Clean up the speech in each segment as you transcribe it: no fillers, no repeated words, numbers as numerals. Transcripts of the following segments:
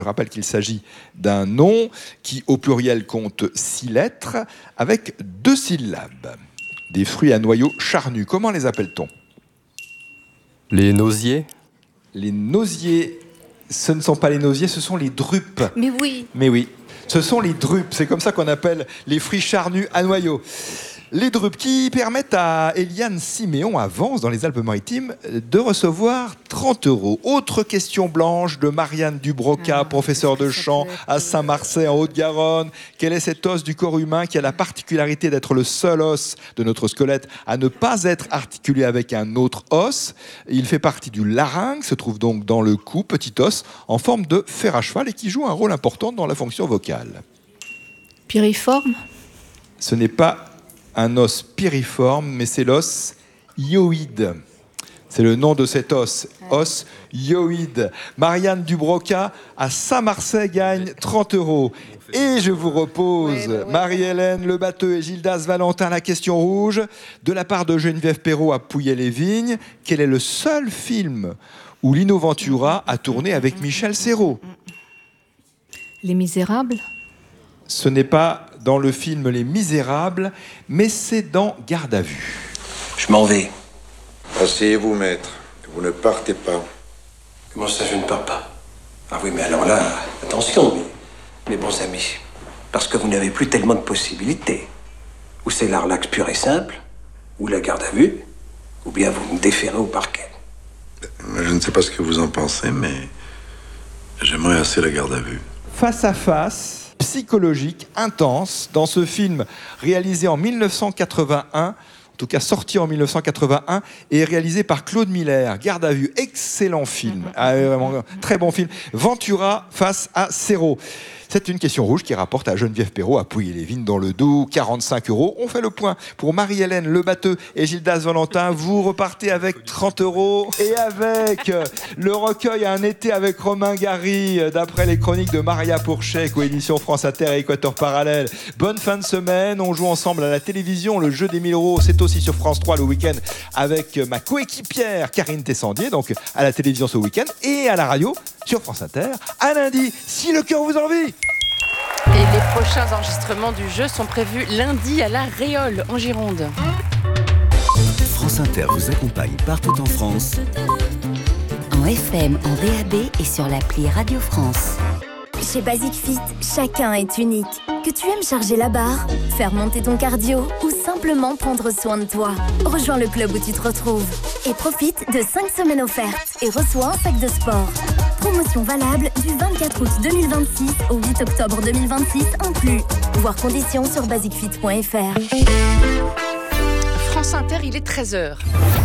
Je rappelle qu'il s'agit d'un nom qui, au pluriel, compte 6 lettres avec 2 syllabes. Des fruits à noyaux charnus. Comment les appelle-t-on ? Les nosiers ? Les nosiers, ce ne sont pas les nosiers, ce sont les drupes. Mais oui. Mais oui, ce sont les drupes. C'est comme ça qu'on appelle les fruits charnus à noyaux. Les drupes qui permettent à Eliane Siméon, à Vence, dans les Alpes-Maritimes, de recevoir 30 €. Autre question blanche de Marianne Dubroca, professeure de chant à Saint-Marcet, en Haute-Garonne. Quel est cet os du corps humain qui a la particularité d'être le seul os de notre squelette à ne pas être articulé avec un autre os ? Il fait partie du larynx, se trouve donc dans le cou, petit os, en forme de fer à cheval et qui joue un rôle important dans la fonction vocale. Piriforme ? Ce n'est pas un os piriforme, mais c'est l'os hyoïde. C'est le nom de cet os, os hyoïde. Marianne Dubroca, à Saint-Marcet, gagne 30 €. Et je vous repose, Marie-Hélène Lebatteux et Gildas Valentin, la question rouge. De la part de Geneviève Perrault à Pouillet-les-Vignes, quel est le seul film où Lino Ventura a tourné avec Michel Serrault ? Les Misérables ? Ce n'est pas dans le film Les Misérables, mais c'est dans Garde à vue. Je m'en vais. Asseyez-vous, maître. Vous ne partez pas. Comment ça, je ne pars pas? Ah oui, mais alors là, attention, mes bons amis. Parce que vous n'avez plus tellement de possibilités. Ou c'est la relaxe pure et simple, ou la garde à vue, ou bien vous me déférez au parquet. Je ne sais pas ce que vous en pensez, mais j'aimerais assez la garde à vue. Face à face, psychologique, intense, dans ce film réalisé en 1981, en tout cas sorti en 1981, et réalisé par Claude Miller. Garde à vue, excellent film, vraiment très bon film. Ventura face à Serrault. C'est une question rouge qui rapporte à Geneviève Perrault, à Pouillet-les-Vignes, dans le Doubs, 45 €. On fait le point pour Marie-Hélène Lebatteux et Gildas Valentin. Vous repartez avec 30 € et avec le recueil Un été avec Romain Gary, d'après les chroniques de Maria Pourchet, coédition France Inter et Équateur Parallèle. Bonne fin de semaine. On joue ensemble à la télévision. Le jeu des 1000 €, c'est aussi sur France 3 le week-end avec ma coéquipière Karine Tessandier, donc à la télévision ce week-end, et à la radio sur France Inter. À lundi, si le cœur vous en envie. Et les prochains enregistrements du jeu sont prévus lundi à La Réole, en Gironde. France Inter vous accompagne partout en France. En FM, en DAB et sur l'appli Radio France. Chez Basic Fit, chacun est unique. Que tu aimes charger la barre, faire monter ton cardio ou simplement prendre soin de toi, rejoins le club où tu te retrouves. Et profite de 5 semaines offertes et reçois un sac de sport. Promotion valable du 24 août 2026 au 8 octobre 2026 inclus. Voir conditions sur basicfit.fr. France Inter, il est 13h.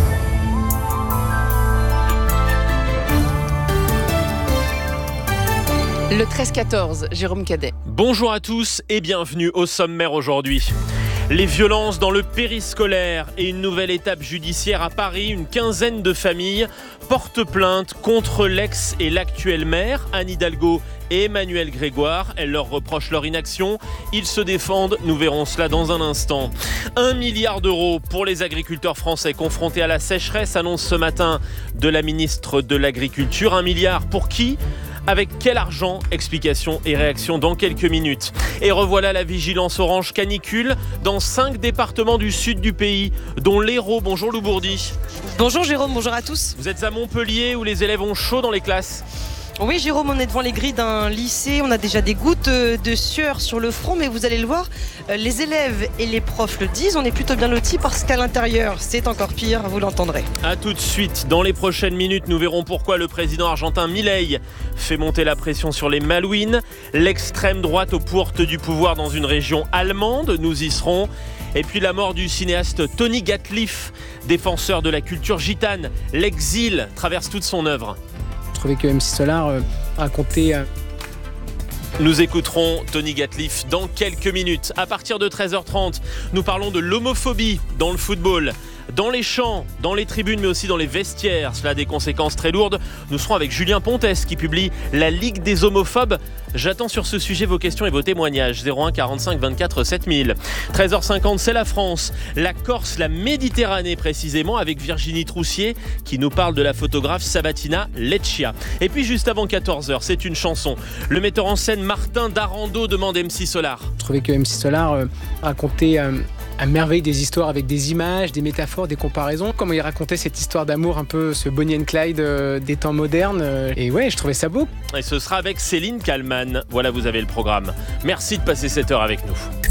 Le 13-14, Jérôme Cadet. Bonjour à tous et bienvenue au sommaire aujourd'hui. Les violences dans le périscolaire et une nouvelle étape judiciaire à Paris. Une quinzaine de familles portent plainte contre l'ex et l'actuelle maire, Anne Hidalgo et Emmanuel Grégoire. Elles leur reprochent leur inaction. Ils se défendent, nous verrons cela dans un instant. 1 milliard d'euros pour les agriculteurs français confrontés à la sécheresse, annonce ce matin de la ministre de l'Agriculture. 1 milliard pour qui ? Avec quel argent ? Explication et réaction dans quelques minutes. Et revoilà la vigilance orange canicule dans 5 départements du sud du pays, dont l'Hérault. Bonjour Lou Bourdi. Bonjour Jérôme, bonjour à tous. Vous êtes à Montpellier où les élèves ont chaud dans les classes. Oui Jérôme, on est devant les grilles d'un lycée, on a déjà des gouttes de sueur sur le front, mais vous allez le voir, les élèves et les profs le disent, on est plutôt bien lotis parce qu'à l'intérieur, c'est encore pire, vous l'entendrez. A tout de suite, dans les prochaines minutes, nous verrons pourquoi le président argentin Milei fait monter la pression sur les Malouines, l'extrême droite aux portes du pouvoir dans une région allemande, nous y serons. Et puis la mort du cinéaste Tony Gatliff, défenseur de la culture gitane, l'exil traverse toute son œuvre. Je trouvais que MC Solar racontait... Nous écouterons Tony Gatliff dans quelques minutes. À partir de 13h30, nous parlons de l'homophobie dans le football Dans les champs, dans les tribunes, mais aussi dans les vestiaires, cela a des conséquences très lourdes. Nous serons avec Julien Pontes qui publie La Ligue des homophobes. J'attends sur ce sujet vos questions et vos témoignages. 01 45 24 7000. 13h50, c'est la France, la Corse, la Méditerranée précisément, avec Virginie Troussier qui nous parle de la photographe Sabatina Leccia. Et puis juste avant 14h, c'est une chanson. Le metteur en scène Martin Darando demande MC Solar. Je trouvais que MC Solar racontait à merveille des histoires avec des images, des métaphores, des comparaisons. Comment il racontait cette histoire d'amour, un peu ce Bonnie and Clyde des temps modernes. Et ouais, je trouvais ça beau. Et ce sera avec Céline Kallmann. Voilà, vous avez le programme. Merci de passer cette heure avec nous.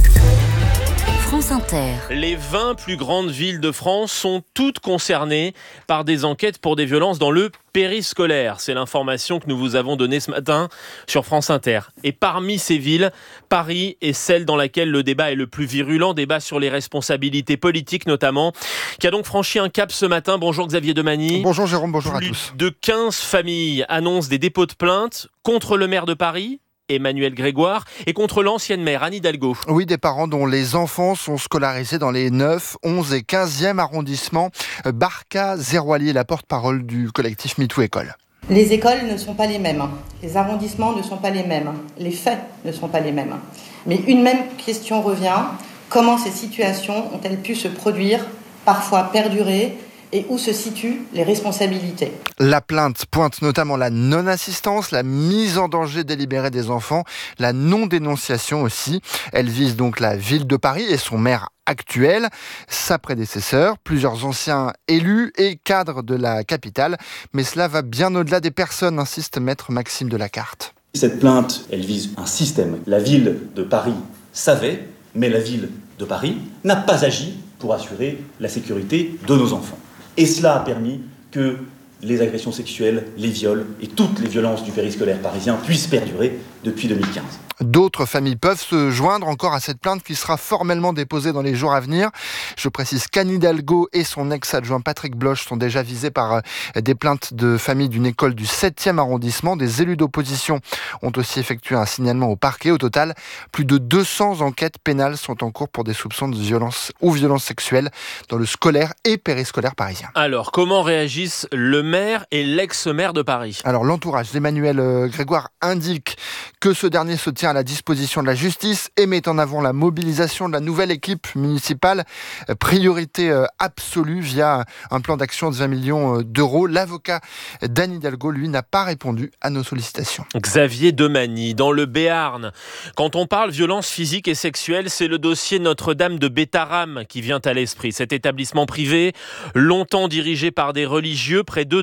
France Inter. Les 20 plus grandes villes de France sont toutes concernées par des enquêtes pour des violences dans le périscolaire. C'est l'information que nous vous avons donnée ce matin sur France Inter. Et parmi ces villes, Paris est celle dans laquelle le débat est le plus virulent, débat sur les responsabilités politiques notamment, qui a donc franchi un cap ce matin. Bonjour Xavier Demagny. Bonjour Jérôme, bonjour à tous. Plus de 15 familles annoncent des dépôts de plainte contre le maire de Paris, Emmanuel Grégoire, et contre l'ancienne maire Anne Hidalgo. Oui, des parents dont les enfants sont scolarisés dans les 9, 11 et 15e arrondissements. Barca Zerouali est la porte-parole du collectif MeToo École. Les écoles ne sont pas les mêmes, les arrondissements ne sont pas les mêmes, les faits ne sont pas les mêmes. Mais une même question revient, comment ces situations ont-elles pu se produire, parfois perdurer, et où se situent les responsabilités. La plainte pointe notamment la non-assistance, la mise en danger délibérée des enfants, la non-dénonciation aussi. Elle vise donc la ville de Paris et son maire actuel, sa prédécesseur, plusieurs anciens élus et cadres de la capitale. Mais cela va bien au-delà des personnes, insiste maître Maxime Delacarte. Cette plainte, elle vise un système. La ville de Paris savait, mais la ville de Paris n'a pas agi pour assurer la sécurité de nos enfants. Et cela a permis que les agressions sexuelles, les viols et toutes les violences du périscolaire parisien puissent perdurer depuis 2015. D'autres familles peuvent se joindre encore à cette plainte qui sera formellement déposée dans les jours à venir. Je précise qu'Anne Hidalgo et son ex-adjoint Patrick Bloch sont déjà visés par des plaintes de familles d'une école du 7e arrondissement. Des élus d'opposition ont aussi effectué un signalement au parquet. Au total, plus de 200 enquêtes pénales sont en cours pour des soupçons de violence ou violences sexuelles dans le scolaire et périscolaire parisien. Alors, comment réagissent le maire et l'ex-maire de Paris ? Alors, l'entourage d'Emmanuel Grégoire indique que ce dernier se tient à la disposition de la justice et met en avant la mobilisation de la nouvelle équipe municipale, priorité absolue via un plan d'action de 20 millions d'euros. L'avocat d'Anne Hidalgo, lui, n'a pas répondu à nos sollicitations. Xavier Demagny, dans le Béarn. Quand on parle violence physique et sexuelle, c'est le dossier Notre-Dame de Bétharram qui vient à l'esprit. Cet établissement privé, longtemps dirigé par des religieux, près de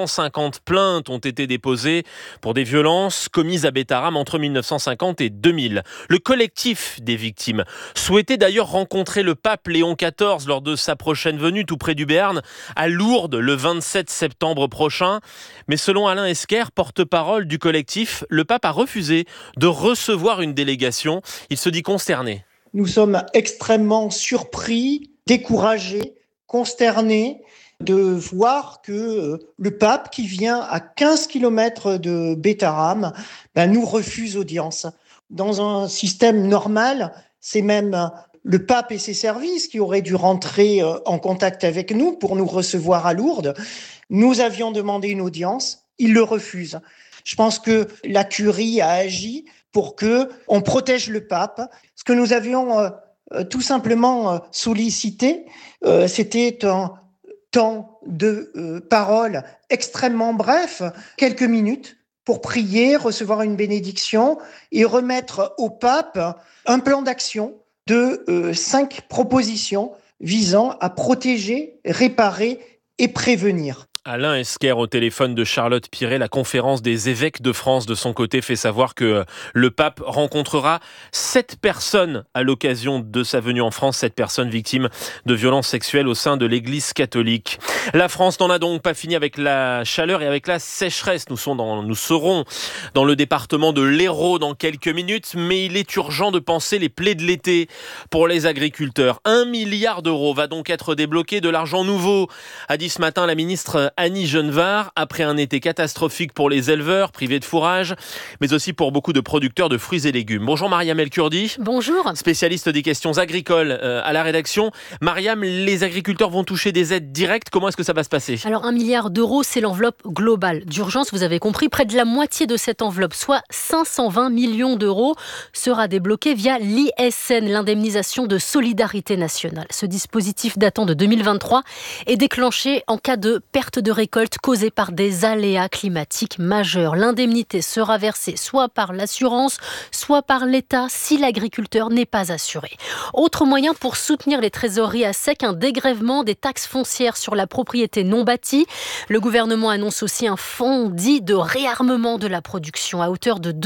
250 plaintes ont été déposées pour des violences commises à Bétharram entre 1950 et 2000. Le collectif des victimes souhaitait d'ailleurs rencontrer le pape Léon XIV lors de sa prochaine venue tout près du Béarn, à Lourdes, le 27 septembre prochain. Mais selon Alain Esquer, porte-parole du collectif, le pape a refusé de recevoir une délégation. Il se dit consterné. Nous sommes extrêmement surpris, découragés, consternés de voir que le pape, qui vient à 15 km de Bétharram, nous refuse audience. Dans un système normal, c'est même le pape et ses services qui auraient dû rentrer en contact avec nous pour nous recevoir à Lourdes. Nous avions demandé une audience, il le refuse. Je pense que la curie a agi pour qu'on protège le pape. Ce que nous avions tout simplement sollicité, c'était un temps de parole extrêmement bref, quelques minutes, pour prier, recevoir une bénédiction et remettre au pape un plan d'action de 5 propositions visant à protéger, réparer et prévenir. Alain Esquer au téléphone de Charlotte Piret. La conférence des évêques de France, de son côté, fait savoir que le pape rencontrera 7 personnes à l'occasion de sa venue en France, 7 personnes victimes de violences sexuelles au sein de l'Église catholique. La France n'en a donc pas fini avec la chaleur et avec la sécheresse. Nous serons dans le département de l'Hérault dans quelques minutes, mais il est urgent de penser les plaies de l'été pour les agriculteurs. 1 milliard d'euros va donc être débloqué, de l'argent nouveau, a dit ce matin la ministre Annie Genevard. Après un été catastrophique pour les éleveurs privés de fourrage, mais aussi pour beaucoup de producteurs de fruits et légumes. Bonjour Mariam El Kurdi. Bonjour. Spécialiste des questions agricoles à la rédaction. Mariam, les agriculteurs vont toucher des aides directes. Comment est-ce que ça va se passer ? Alors 1 milliard d'euros, c'est l'enveloppe globale d'urgence. Vous avez compris, près de la moitié de cette enveloppe, soit 520 millions d'euros, sera débloquée via l'ISN, l'indemnisation de solidarité nationale. Ce dispositif datant de 2023 est déclenché en cas de perte de récolte causée par des aléas climatiques majeurs. L'indemnité sera versée soit par l'assurance, soit par l'État si l'agriculteur n'est pas assuré. Autre moyen pour soutenir les trésoreries à sec, un dégrèvement des taxes foncières sur la propriété non bâtie. Le gouvernement annonce aussi un fonds dit de réarmement de la production à hauteur de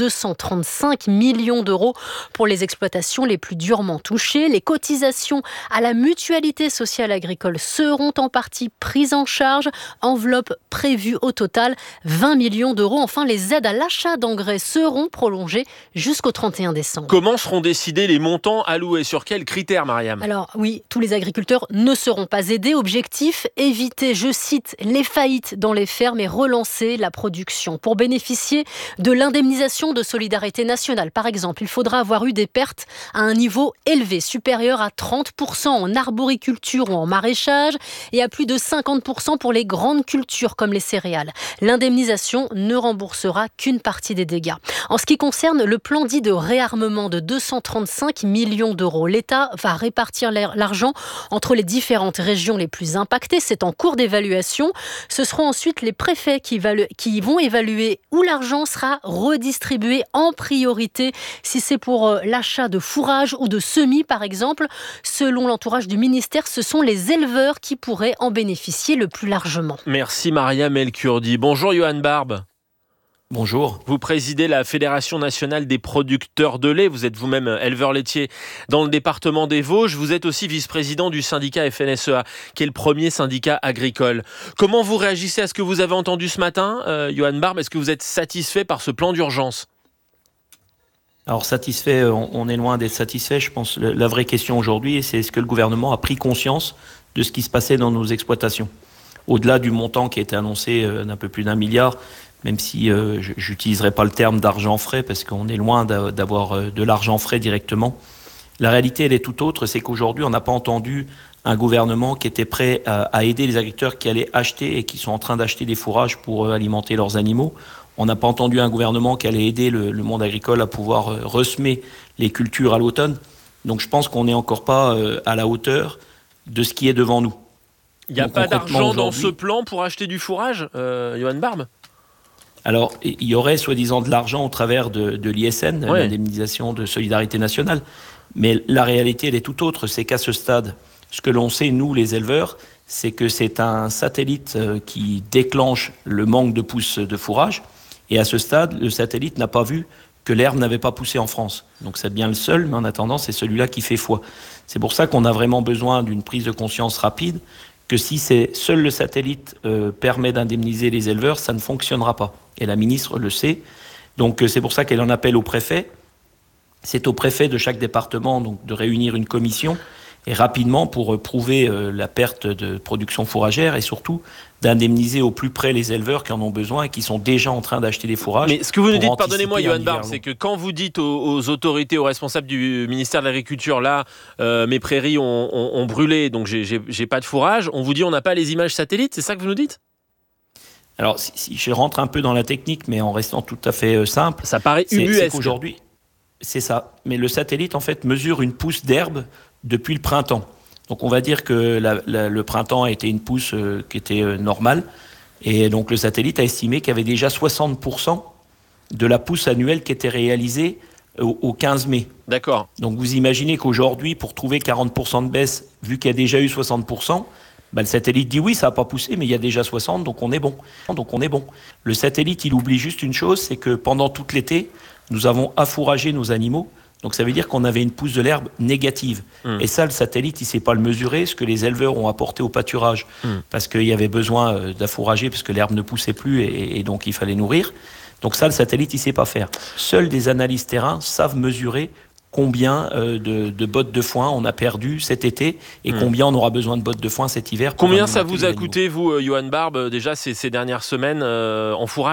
235 millions d'euros pour les exploitations les plus durement touchées. Les cotisations à la mutualité sociale agricole seront en partie prises en charge. Enveloppe prévue au total 20 millions d'euros. Enfin, les aides à l'achat d'engrais seront prolongées jusqu'au 31 décembre. Comment seront décidés les montants alloués ? Sur quels critères, Mariam ? Alors oui, tous les agriculteurs ne seront pas aidés. Objectif, éviter, je cite, les faillites dans les fermes et relancer la production. Pour bénéficier de l'indemnisation de solidarité nationale, par exemple, il faudra avoir eu des pertes à un niveau élevé, supérieur à 30% en arboriculture ou en maraîchage et à plus de 50% pour les grandes cultures comme les céréales. L'indemnisation ne remboursera qu'une partie des dégâts. En ce qui concerne le plan dit de réarmement de 235 millions d'euros, l'État va répartir l'argent entre les différentes régions les plus impactées. C'est en cours d'évaluation. Ce seront ensuite les préfets qui vont évaluer où l'argent sera redistribué en priorité, si c'est pour l'achat de fourrage ou de semis par exemple. Selon l'entourage du ministère, ce sont les éleveurs qui pourraient en bénéficier le plus largement. Merci Mariam El Kurdi. Bonjour Johan Barbe. Bonjour. Vous présidez la Fédération nationale des producteurs de lait. Vous êtes vous-même éleveur laitier dans le département des Vosges. Vous êtes aussi vice-président du syndicat FNSEA, qui est le premier syndicat agricole. Comment vous réagissez à ce que vous avez entendu ce matin, Johan Barbe ? Est-ce que vous êtes satisfait par ce plan d'urgence ? Alors satisfait, on est loin d'être satisfait. Je pense que la vraie question aujourd'hui, c'est est-ce que le gouvernement a pris conscience de ce qui se passait dans nos exploitations ? Au-delà du montant qui a été annoncé d'un peu plus d'1 milliard, même si je n'utiliserai pas le terme d'argent frais, parce qu'on est loin d'avoir de l'argent frais directement. La réalité, elle est tout autre, c'est qu'aujourd'hui, on n'a pas entendu un gouvernement qui était prêt à aider les agriculteurs qui allaient acheter et qui sont en train d'acheter des fourrages pour alimenter leurs animaux. On n'a pas entendu un gouvernement qui allait aider le monde agricole à pouvoir ressemer les cultures à l'automne. Donc je pense qu'on n'est encore pas à la hauteur de ce qui est devant nous. Il n'y a pas d'argent dans ce plan pour acheter du fourrage, Johan Barbe ? Alors, il y aurait soi-disant de l'argent au travers de l'ISN, l'indemnisation de solidarité nationale. Mais la réalité, elle est tout autre. C'est qu'à ce stade, ce que l'on sait, nous, les éleveurs, c'est que c'est un satellite qui déclenche le manque de pousses de fourrage. Et à ce stade, le satellite n'a pas vu que l'herbe n'avait pas poussé en France. Donc c'est bien le seul, mais en attendant, c'est celui-là qui fait foi. C'est pour ça qu'on a vraiment besoin d'une prise de conscience rapide, que si seul le satellite permet d'indemniser les éleveurs, ça ne fonctionnera pas. Et la ministre le sait. Donc c'est pour ça qu'elle en appelle au préfet. C'est au préfet de chaque département donc, de réunir une commission et rapidement pour prouver la perte de production fourragère et surtout d'indemniser au plus près les éleveurs qui en ont besoin et qui sont déjà en train d'acheter des fourrages. Mais ce que vous nous dites, pardonnez-moi Johan Barbe, c'est que quand vous dites aux autorités, aux responsables du ministère de l'Agriculture, là, mes prairies ont brûlé, donc j'ai pas de fourrage, on vous dit on n'a pas les images satellites, c'est ça que vous nous dites ? Alors, si je rentre un peu dans la technique, mais en restant tout à fait simple... Ça paraît ubuesque. C'est qu'aujourd'hui, c'est ça. Mais le satellite, en fait, mesure une pousse d'herbe depuis le printemps. Donc, on va dire que le printemps a été une pousse qui était normale. Et donc, le satellite a estimé qu'il y avait déjà 60% de la pousse annuelle qui était réalisée au 15 mai. D'accord. Donc, vous imaginez qu'aujourd'hui, pour trouver 40% de baisse, vu qu'il y a déjà eu 60%... le satellite dit oui, ça n'a pas poussé, mais il y a déjà 60, donc on est bon. Le satellite, il oublie juste une chose, c'est que pendant tout l'été, nous avons affouragé nos animaux. Donc ça veut dire qu'on avait une pousse de l'herbe négative. Et ça, le satellite, il ne sait pas le mesurer, ce que les éleveurs ont apporté au pâturage, parce qu'il y avait besoin d'affourager, parce que l'herbe ne poussait plus, et donc il fallait nourrir. Donc ça, le satellite, il ne sait pas faire. Seuls des analystes terrain savent mesurer combien de bottes de foin on a perdu cet été et combien on aura besoin de bottes de foin cet hiver. Combien ça vous a coûté, vous, Johan Barbe, déjà ces dernières semaines en fourrage ?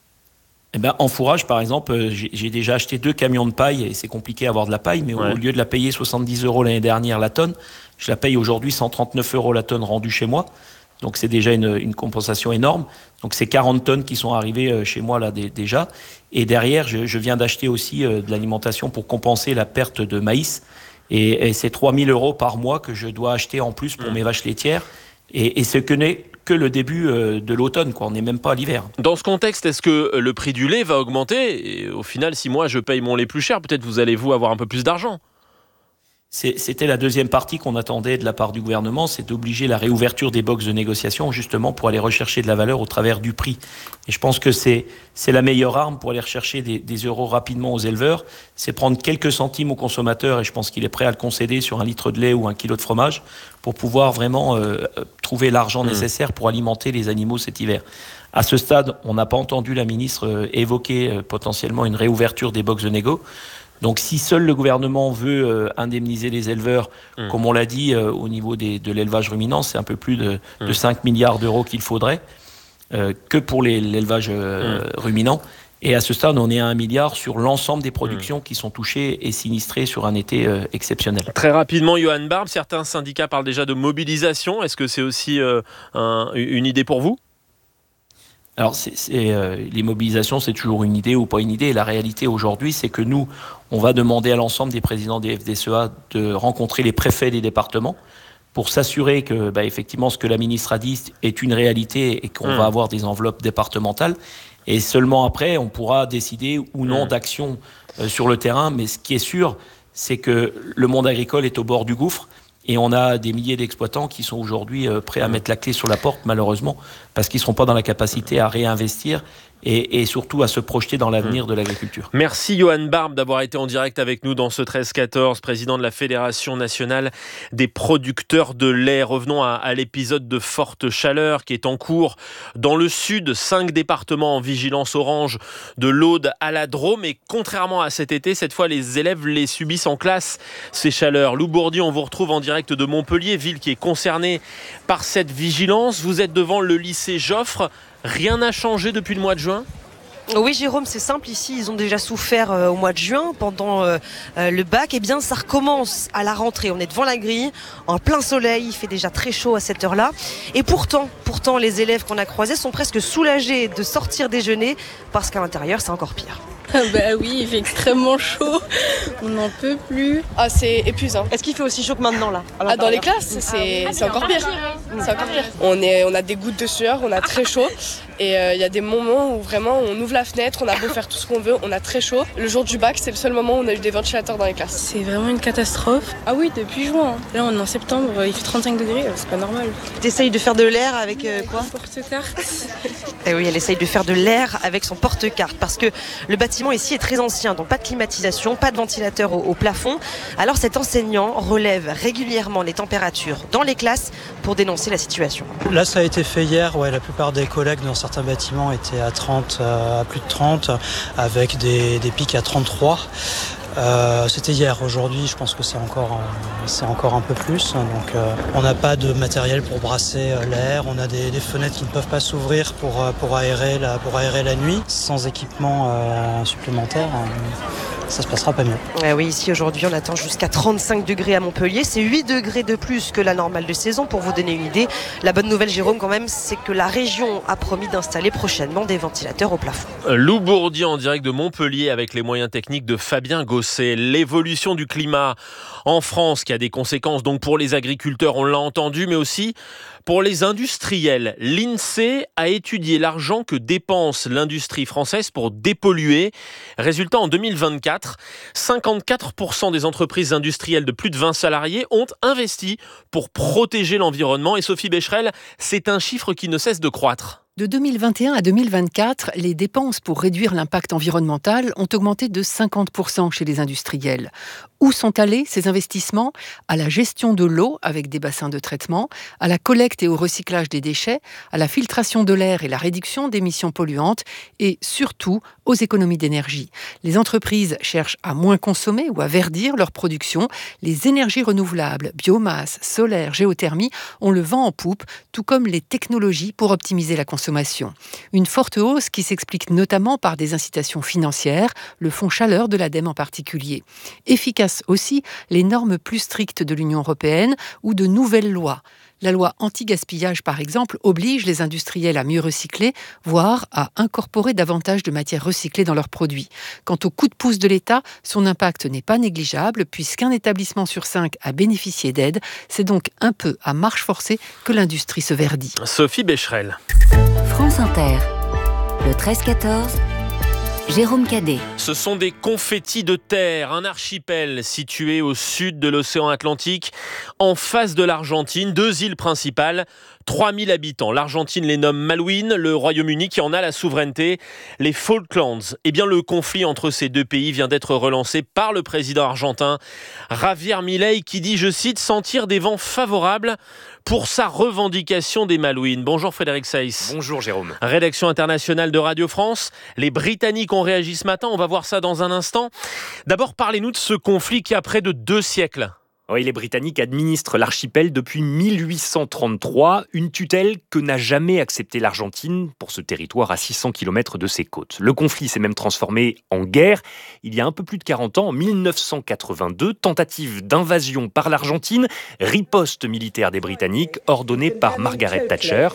En fourrage, par exemple, j'ai déjà acheté 2 camions de paille, et c'est compliqué d'avoir de la paille, mais au lieu de la payer 70 € l'année dernière la tonne, je la paye aujourd'hui 139 € la tonne rendue chez moi. Donc c'est déjà une compensation énorme. Donc c'est 40 tonnes qui sont arrivées chez moi là déjà. Et derrière, je viens d'acheter aussi de l'alimentation pour compenser la perte de maïs. Et c'est 3 000 € par mois que je dois acheter en plus pour mes vaches laitières. Et ce que n'est que le début de l'automne, quoi. On n'est même pas à l'hiver. Dans ce contexte, est-ce que le prix du lait va augmenter ? Et au final, si moi je paye mon lait plus cher, peut-être vous allez avoir un peu plus d'argent. C'était la deuxième partie qu'on attendait de la part du gouvernement, c'est d'obliger la réouverture des box de négociation justement pour aller rechercher de la valeur au travers du prix. Et je pense que c'est la meilleure arme pour aller rechercher des euros rapidement aux éleveurs, c'est prendre quelques centimes aux consommateurs, et je pense qu'il est prêt à le concéder sur un litre de lait ou un kilo de fromage pour pouvoir vraiment trouver l'argent nécessaire pour alimenter les animaux cet hiver. À ce stade, on n'a pas entendu la ministre évoquer potentiellement une réouverture des box de négo. Donc si seul le gouvernement veut indemniser les éleveurs, comme on l'a dit au niveau de l'élevage ruminant, c'est un peu plus de 5 milliards d'euros qu'il faudrait que pour l'élevage ruminant. Et à ce stade, on est à 1 milliard sur l'ensemble des productions qui sont touchées et sinistrées sur un été exceptionnel. Très rapidement, Johan Barbe, certains syndicats parlent déjà de mobilisation. Est-ce que c'est aussi une idée pour vous ? Alors, les mobilisations, c'est toujours une idée ou pas une idée. Et la réalité aujourd'hui, c'est que nous, on va demander à l'ensemble des présidents des FDSEA de rencontrer les préfets des départements pour s'assurer que, effectivement, ce que la ministre a dit est une réalité et qu'on va avoir des enveloppes départementales. Et seulement après, on pourra décider ou non d'action sur le terrain. Mais ce qui est sûr, c'est que le monde agricole est au bord du gouffre. Et on a des milliers d'exploitants qui sont aujourd'hui prêts à mettre la clé sur la porte, malheureusement, parce qu'ils ne seront pas dans la capacité à réinvestir et surtout à se projeter dans l'avenir de l'agriculture. Merci Johan Barbe d'avoir été en direct avec nous dans ce 13-14, président de la Fédération nationale des producteurs de lait. Revenons à l'épisode de forte chaleur qui est en cours dans le sud. 5 départements en vigilance orange, de l'Aude à la Drôme. Et contrairement à cet été, cette fois les élèves les subissent en classe, ces chaleurs. Lou Bourdi, on vous retrouve en direct de Montpellier, ville qui est concernée par cette vigilance. Vous êtes devant le lycée Joffre. Rien n'a changé depuis le mois de juin ? Oui Jérôme, c'est simple, ici ils ont déjà souffert au mois de juin pendant le bac. Eh bien ça recommence à la rentrée, on est devant la grille, en plein soleil, il fait déjà très chaud à cette heure-là. Et pourtant les élèves qu'on a croisés sont presque soulagés de sortir déjeuner parce qu'à l'intérieur c'est encore pire. Oui, il fait extrêmement chaud, on n'en peut plus. Ah, c'est épuisant. Est-ce qu'il fait aussi chaud que maintenant là ? Dans les classes, c'est encore pire. C'est encore pire. On a des gouttes de sueur, on a très chaud. Et il y a des moments où vraiment on ouvre la fenêtre, on a beau faire tout ce qu'on veut, on a très chaud. Le jour du bac, c'est le seul moment où on a eu des ventilateurs dans les classes. C'est vraiment une catastrophe. Ah oui, depuis juin. Là, on est en septembre, il fait 35 degrés, c'est pas normal. T'essayes de faire de l'air avec quoi ? Porte-carte. Et oui, elle essaye de faire de l'air avec son porte-carte parce que le bâtiment ici est très ancien, donc pas de climatisation, pas de ventilateur au plafond. Alors cet enseignant relève régulièrement les températures dans les classes pour dénoncer la situation. Là, ça a été fait hier. La plupart des collègues dans certains bâtiments étaient à plus de 30, avec des pics à 33. C'était hier. Aujourd'hui, je pense que c'est encore un peu plus. Donc, on n'a pas de matériel pour brasser l'air. On a des fenêtres qui ne peuvent pas s'ouvrir pour aérer la nuit. Sans équipement supplémentaire, ça se passera pas mieux. Oui, ici aujourd'hui, on attend jusqu'à 35 degrés à Montpellier. C'est 8 degrés de plus que la normale de saison, pour vous donner une idée. La bonne nouvelle, Jérôme, quand même, c'est que la région a promis d'installer prochainement des ventilateurs au plafond. Lou Bourdi en direct de Montpellier avec les moyens techniques de Fabien Gosset. L'évolution du climat en France qui a des conséquences donc pour les agriculteurs, on l'a entendu, mais aussi pour les industriels. L'INSEE a étudié l'argent que dépense l'industrie française pour dépolluer. Résultat, en 2024, 54% des entreprises industrielles de plus de 20 salariés ont investi pour protéger l'environnement. Et Sophie Becherel, c'est un chiffre qui ne cesse de croître. De 2021 à 2024, les dépenses pour réduire l'impact environnemental ont augmenté de 50% chez les industriels. Où sont allés ces investissements ? À la gestion de l'eau avec des bassins de traitement, à la collecte et au recyclage des déchets, à la filtration de l'air et la réduction d'émissions polluantes et surtout aux économies d'énergie. Les entreprises cherchent à moins consommer ou à verdir leur production. Les énergies renouvelables, biomasse, solaire, géothermie ont le vent en poupe, tout comme les technologies pour optimiser la consommation. Une forte hausse qui s'explique notamment par des incitations financières, le fonds chaleur de l'ADEME en particulier. Efficaces aussi les normes plus strictes de l'Union européenne ou de nouvelles lois. La loi anti-gaspillage, par exemple, oblige les industriels à mieux recycler, voire à incorporer davantage de matières recyclées dans leurs produits. Quant au coup de pouce de l'État, son impact n'est pas négligeable, puisqu'un établissement sur 5 a bénéficié d'aide. C'est donc un peu à marche forcée que l'industrie se verdit. Sophie Becherel. France Inter, le 13-14, Jérôme Cadet. Ce sont des confettis de terre, un archipel situé au sud de l'océan Atlantique, en face de l'Argentine, 2 îles principales, 3000 habitants. L'Argentine les nomme Malouines, le Royaume-Uni qui en a la souveraineté, les Falklands. Eh bien, le conflit entre ces deux pays vient d'être relancé par le président argentin Javier Milei qui dit, je cite, sentir des vents favorables pour sa revendication des Malouines. Bonjour Frédéric Seyss. Bonjour Jérôme. Rédaction internationale de Radio France. Les Britanniques ont réagi ce matin, on va voir ça dans un instant. D'abord, parlez-nous de ce conflit qui a près de 2 siècles. Oui, les Britanniques administrent l'archipel depuis 1833, une tutelle que n'a jamais acceptée l'Argentine pour ce territoire à 600 km de ses côtes. Le conflit s'est même transformé en guerre il y a un peu plus de 40 ans, en 1982, tentative d'invasion par l'Argentine, riposte militaire des Britanniques ordonnée par Margaret Thatcher.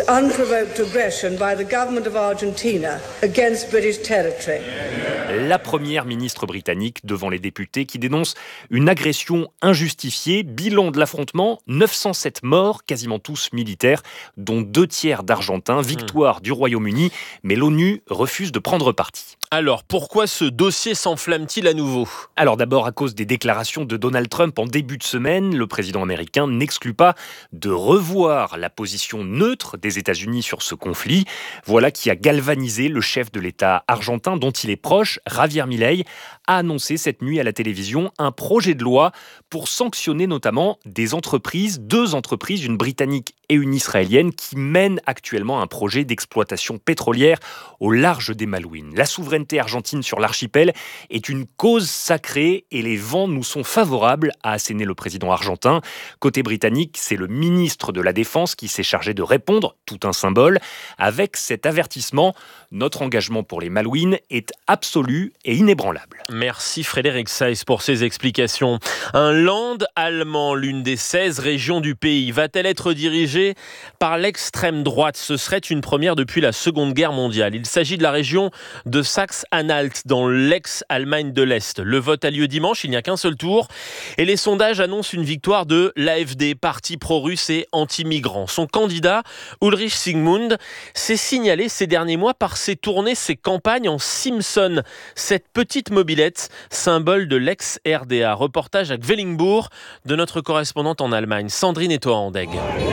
La première ministre britannique devant les députés qui dénonce une agression injustifiée. Bilan de l'affrontement, 907 morts, quasiment tous militaires, dont 2 tiers d'Argentins, victoire du Royaume-Uni, mais l'ONU refuse de prendre parti. Alors, pourquoi ce dossier s'enflamme-t-il à nouveau ? Alors d'abord, à cause des déclarations de Donald Trump en début de semaine, le président américain n'exclut pas de revoir la position neutre des États-Unis sur ce conflit. Voilà qui a galvanisé le chef de l'État argentin, dont il est proche, Javier Milei, a annoncé cette nuit à la télévision un projet de loi pour sanctionner notamment des entreprises, 2 entreprises, une britannique et une israélienne, qui mènent actuellement un projet d'exploitation pétrolière au large des Malouines. La souveraineté argentine sur l'archipel est une cause sacrée et les vents nous sont favorables, a asséné le président argentin. Côté britannique, c'est le ministre de la Défense qui s'est chargé de répondre, tout un symbole, avec cet avertissement. Notre engagement pour les Malouines est absolu et inébranlable. Merci Frédéric Seyss pour ces explications. Un land allemand, l'une des 16 régions du pays, va-t-elle être dirigée par l'extrême droite ? Ce serait une première depuis la Seconde Guerre mondiale. Il s'agit de la région de Saxe-Anhalt, dans l'ex-Allemagne de l'Est. Le vote a lieu dimanche, il n'y a qu'un seul tour. Et les sondages annoncent une victoire de l'AfD, parti pro-russe et anti-migrant. Son candidat, Ulrich Siegmund, s'est signalé ces derniers mois par ses tournées, ses campagnes en Simpson. Cette petite mobilette, symbole de l'ex-RDA. Reportage à Gwellingbourg de notre correspondante en Allemagne, Sandrine Etoa-Andeg.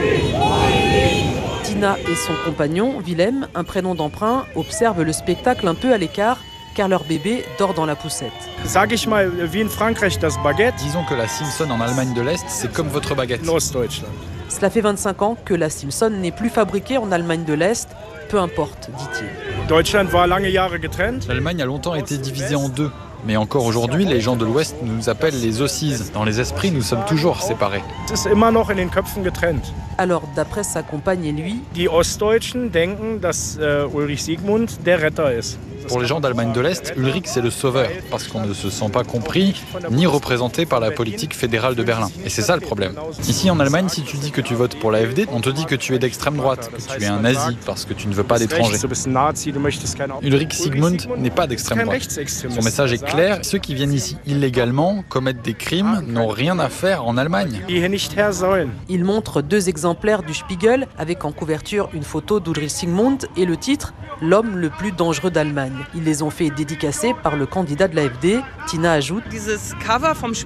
Tina et son compagnon, Willem, un prénom d'emprunt, observent le spectacle un peu à l'écart car leur bébé dort dans la poussette. Sag ich mal, wie in Frankreich das Baguette. Disons que la Simpson en Allemagne de l'Est, c'est comme votre baguette. Ostdeutschland. Cela fait 25 ans que la Simpson n'est plus fabriquée en Allemagne de l'Est. Peu importe, dit-il. Deutschland war lange Jahre getrennt. L'Allemagne a longtemps été divisée en 2. Mais encore aujourd'hui, les gens de l'Ouest nous appellent les Aussies. Dans les esprits, nous sommes toujours séparés. Es ist immer noch in den Köpfen getrennt. Alors, d'après sa compagne et lui, Die Ostdeutschen denken, dass Ulrich Siegmund der Retter ist. Pour les gens d'Allemagne de l'Est, Ulrich c'est le sauveur, parce qu'on ne se sent pas compris ni représenté par la politique fédérale de Berlin. Et c'est ça le problème. Ici en Allemagne, si tu dis que tu votes pour l'AfD, on te dit que tu es d'extrême droite, que tu es un nazi, parce que tu ne veux pas d'étrangers. Ulrich Siegmund n'est pas d'extrême droite. Son message est clair, ceux qui viennent ici illégalement, commettent des crimes, n'ont rien à faire en Allemagne. Il montre 2 exemplaires du Spiegel, avec en couverture une photo d'Ulrich Siegmund et le titre « L'homme le plus dangereux d'Allemagne ». Ils les ont fait dédicacer par le candidat de l'AfD. Tina ajoute: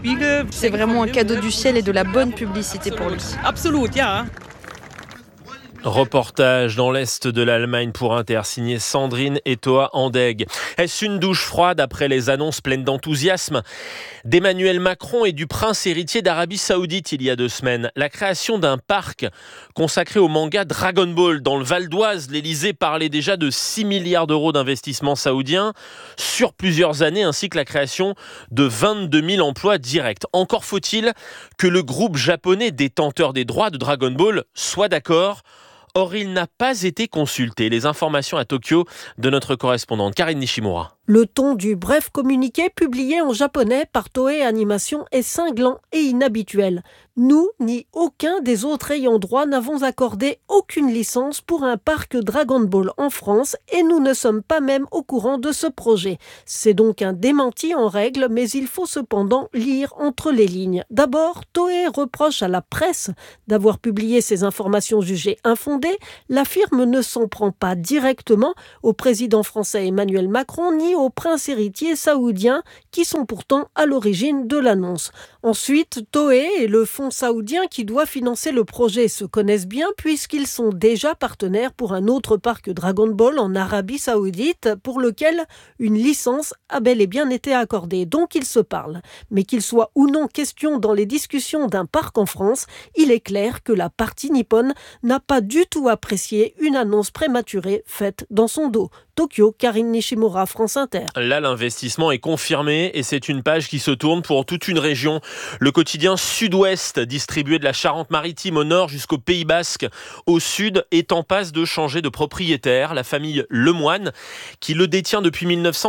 c'est vraiment un cadeau du ciel et de la bonne publicité pour lui. Reportage dans l'Est de l'Allemagne pour Inter, signé Sandrine Etoa Andeg. Est-ce une douche froide après les annonces pleines d'enthousiasme d'Emmanuel Macron et du prince héritier d'Arabie Saoudite il y a 2 semaines? La création d'un parc consacré au manga Dragon Ball dans le Val d'Oise. L'Élysée parlait déjà de 6 milliards d'euros d'investissement saoudien sur plusieurs années, ainsi que la création de 22 000 emplois directs. Encore faut-il que le groupe japonais détenteur des droits de Dragon Ball soit d'accord. Or, il n'a pas été consulté. Les informations à Tokyo de notre correspondante Karine Nishimura. Le ton du bref communiqué publié en japonais par Toei Animation est cinglant et inhabituel. Nous, ni aucun des autres ayants droit n'avons accordé aucune licence pour un parc Dragon Ball en France et nous ne sommes pas même au courant de ce projet. C'est donc un démenti en règle, mais il faut cependant lire entre les lignes. D'abord, Toei reproche à la presse d'avoir publié ces informations jugées infondées. La firme ne s'en prend pas directement au président français Emmanuel Macron ni au prince héritier saoudien qui sont pourtant à l'origine de l'annonce. Ensuite, Toei et le fonds saoudien qui doit financer le projet se connaissent bien puisqu'ils sont déjà partenaires pour un autre parc Dragon Ball en Arabie Saoudite pour lequel une licence a bel et bien été accordée. Donc ils se parlent. Mais qu'il soit ou non question dans les discussions d'un parc en France, il est clair que la partie nippone n'a pas du tout apprécié une annonce prématurée faite dans son dos. Tokyo, Karine Nishimura, France Inter. Là, l'investissement est confirmé et c'est une page qui se tourne pour toute une région. Le quotidien Sud-Ouest, distribué de la Charente-Maritime au nord jusqu'au Pays Basque, au sud, est en passe de changer de propriétaire. La famille Lemoine, qui le détient depuis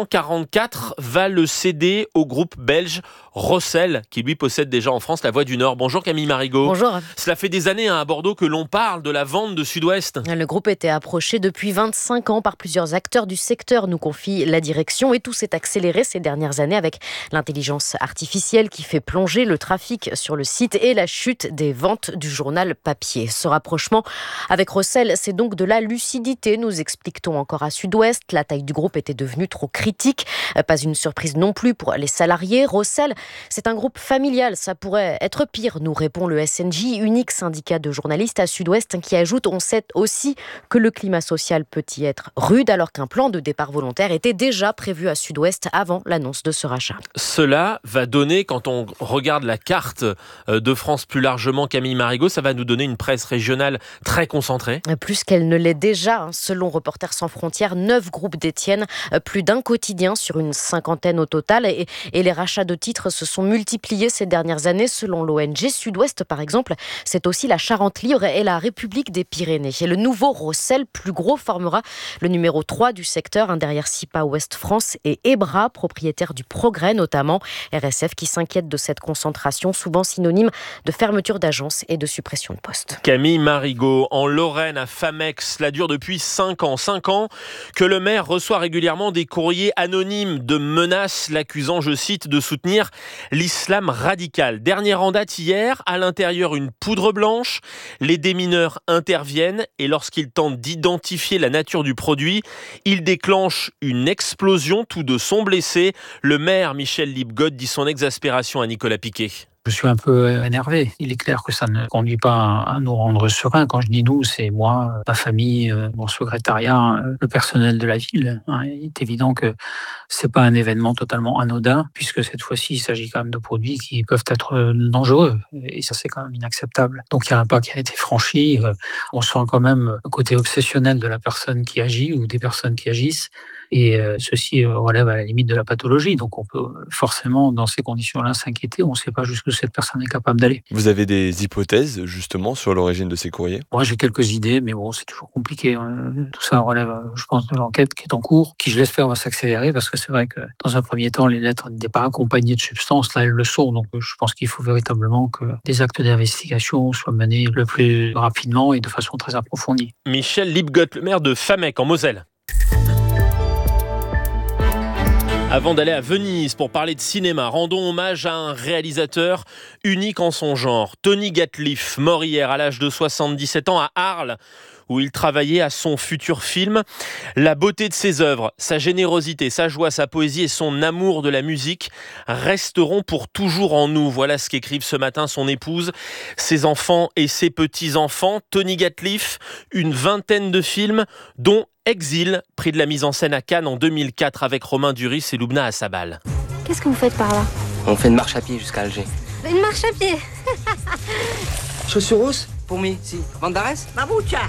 1944, va le céder au groupe belge Rossel, qui lui possède déjà en France la Voie du Nord. Bonjour Camille Marigot. Bonjour. Cela fait des années à Bordeaux que l'on parle de la vente de Sud-Ouest. Le groupe était approché depuis 25 ans par plusieurs acteurs du secteur, nous confie la direction, et tout s'est accéléré ces dernières années avec l'intelligence artificielle qui fait plonger le trafic sur le site et la chute des ventes du journal papier. Ce rapprochement avec Rossel, c'est donc de la lucidité, nous explique-t-on encore à Sud-Ouest. La taille du groupe était devenue trop critique. Pas une surprise non plus pour les salariés. Rossel, c'est un groupe familial, ça pourrait être pire, nous répond le SNJ, unique syndicat de journalistes à Sud-Ouest, qui ajoute: on sait aussi que le climat social peut y être rude, alors qu'un plan de départ volontaire était déjà prévu à Sud-Ouest avant l'annonce de ce rachat. Cela va donner, quand on regarde la carte de France plus largement, Camille Marigot, ça va nous donner une presse régionale très concentrée. Plus qu'elle ne l'est déjà. Selon Reporters sans frontières, 9 groupes détiennent plus d'un quotidien sur une 50aine au total. Et les rachats de titres se sont multipliés ces dernières années. Selon l'ONG Sud-Ouest, par exemple, c'est aussi la Charente libre et la République des Pyrénées. Et le nouveau Rossel, plus gros, formera le numéro 3 du secteur, derrière SIPA Ouest France et Ebra, propriétaire du Progrès notamment. RSF qui s'inquiète de cette concentration, souvent synonyme de fermeture d'agences et de suppression de postes. Camille Marigot, en Lorraine, à Famex, cela dure depuis 5 ans. 5 ans que le maire reçoit régulièrement des courriers anonymes de menaces l'accusant, je cite, de soutenir l'islam radical. Dernière en date hier, à l'intérieur une poudre blanche. Les démineurs interviennent et lorsqu'ils tentent d'identifier la nature du produit, ils déclenchent une explosion. Tous deux sont blessés. Le maire Michel Lipgott dit son exaspération à Nicolas Piquet. Je suis un peu énervé. Il est clair que ça ne conduit pas à nous rendre sereins. Quand je dis nous, c'est moi, ma famille, mon secrétariat, le personnel de la ville. Il est évident que c'est pas un événement totalement anodin, puisque cette fois-ci, il s'agit quand même de produits qui peuvent être dangereux. Et ça, c'est quand même inacceptable. Donc, il y a un pas qui a été franchi. On sent quand même le côté obsessionnel de la personne qui agit ou des personnes qui agissent. Et ceci relève à la limite de la pathologie. Donc on peut forcément, dans ces conditions-là, s'inquiéter. On ne sait pas jusqu'où cette personne est capable d'aller. Vous avez des hypothèses, justement, sur l'origine de ces courriers ? Moi, j'ai quelques idées, mais bon, c'est toujours compliqué. Tout ça relève, je pense, de l'enquête qui est en cours, qui, je l'espère, va s'accélérer, parce que c'est vrai que, dans un premier temps, les lettres n'étaient pas accompagnées de substances. Là, elles le sont. Donc je pense qu'il faut véritablement que des actes d'investigation soient menés le plus rapidement et de façon très approfondie. Michel Lipgott, le maire de Famec, en Moselle. Avant d'aller à Venise pour parler de cinéma, rendons hommage à un réalisateur unique en son genre. Tony Gatliff, mort hier à l'âge de 77 ans à Arles, où il travaillait à son futur film. La beauté de ses œuvres, sa générosité, sa joie, sa poésie et son amour de la musique resteront pour toujours en nous. Voilà ce qu'écrivent ce matin son épouse, ses enfants et ses petits-enfants. Tony Gatliff, une vingtaine de films, dont Exil, prix de la mise en scène à Cannes en 2004 avec Romain Duris et Loubna Assabal. Qu'est-ce que vous faites par là? On fait une marche à pied jusqu'à Alger. Une marche à pied. Chaussures rousses? Pour moi, si. Bandares? Maboucha.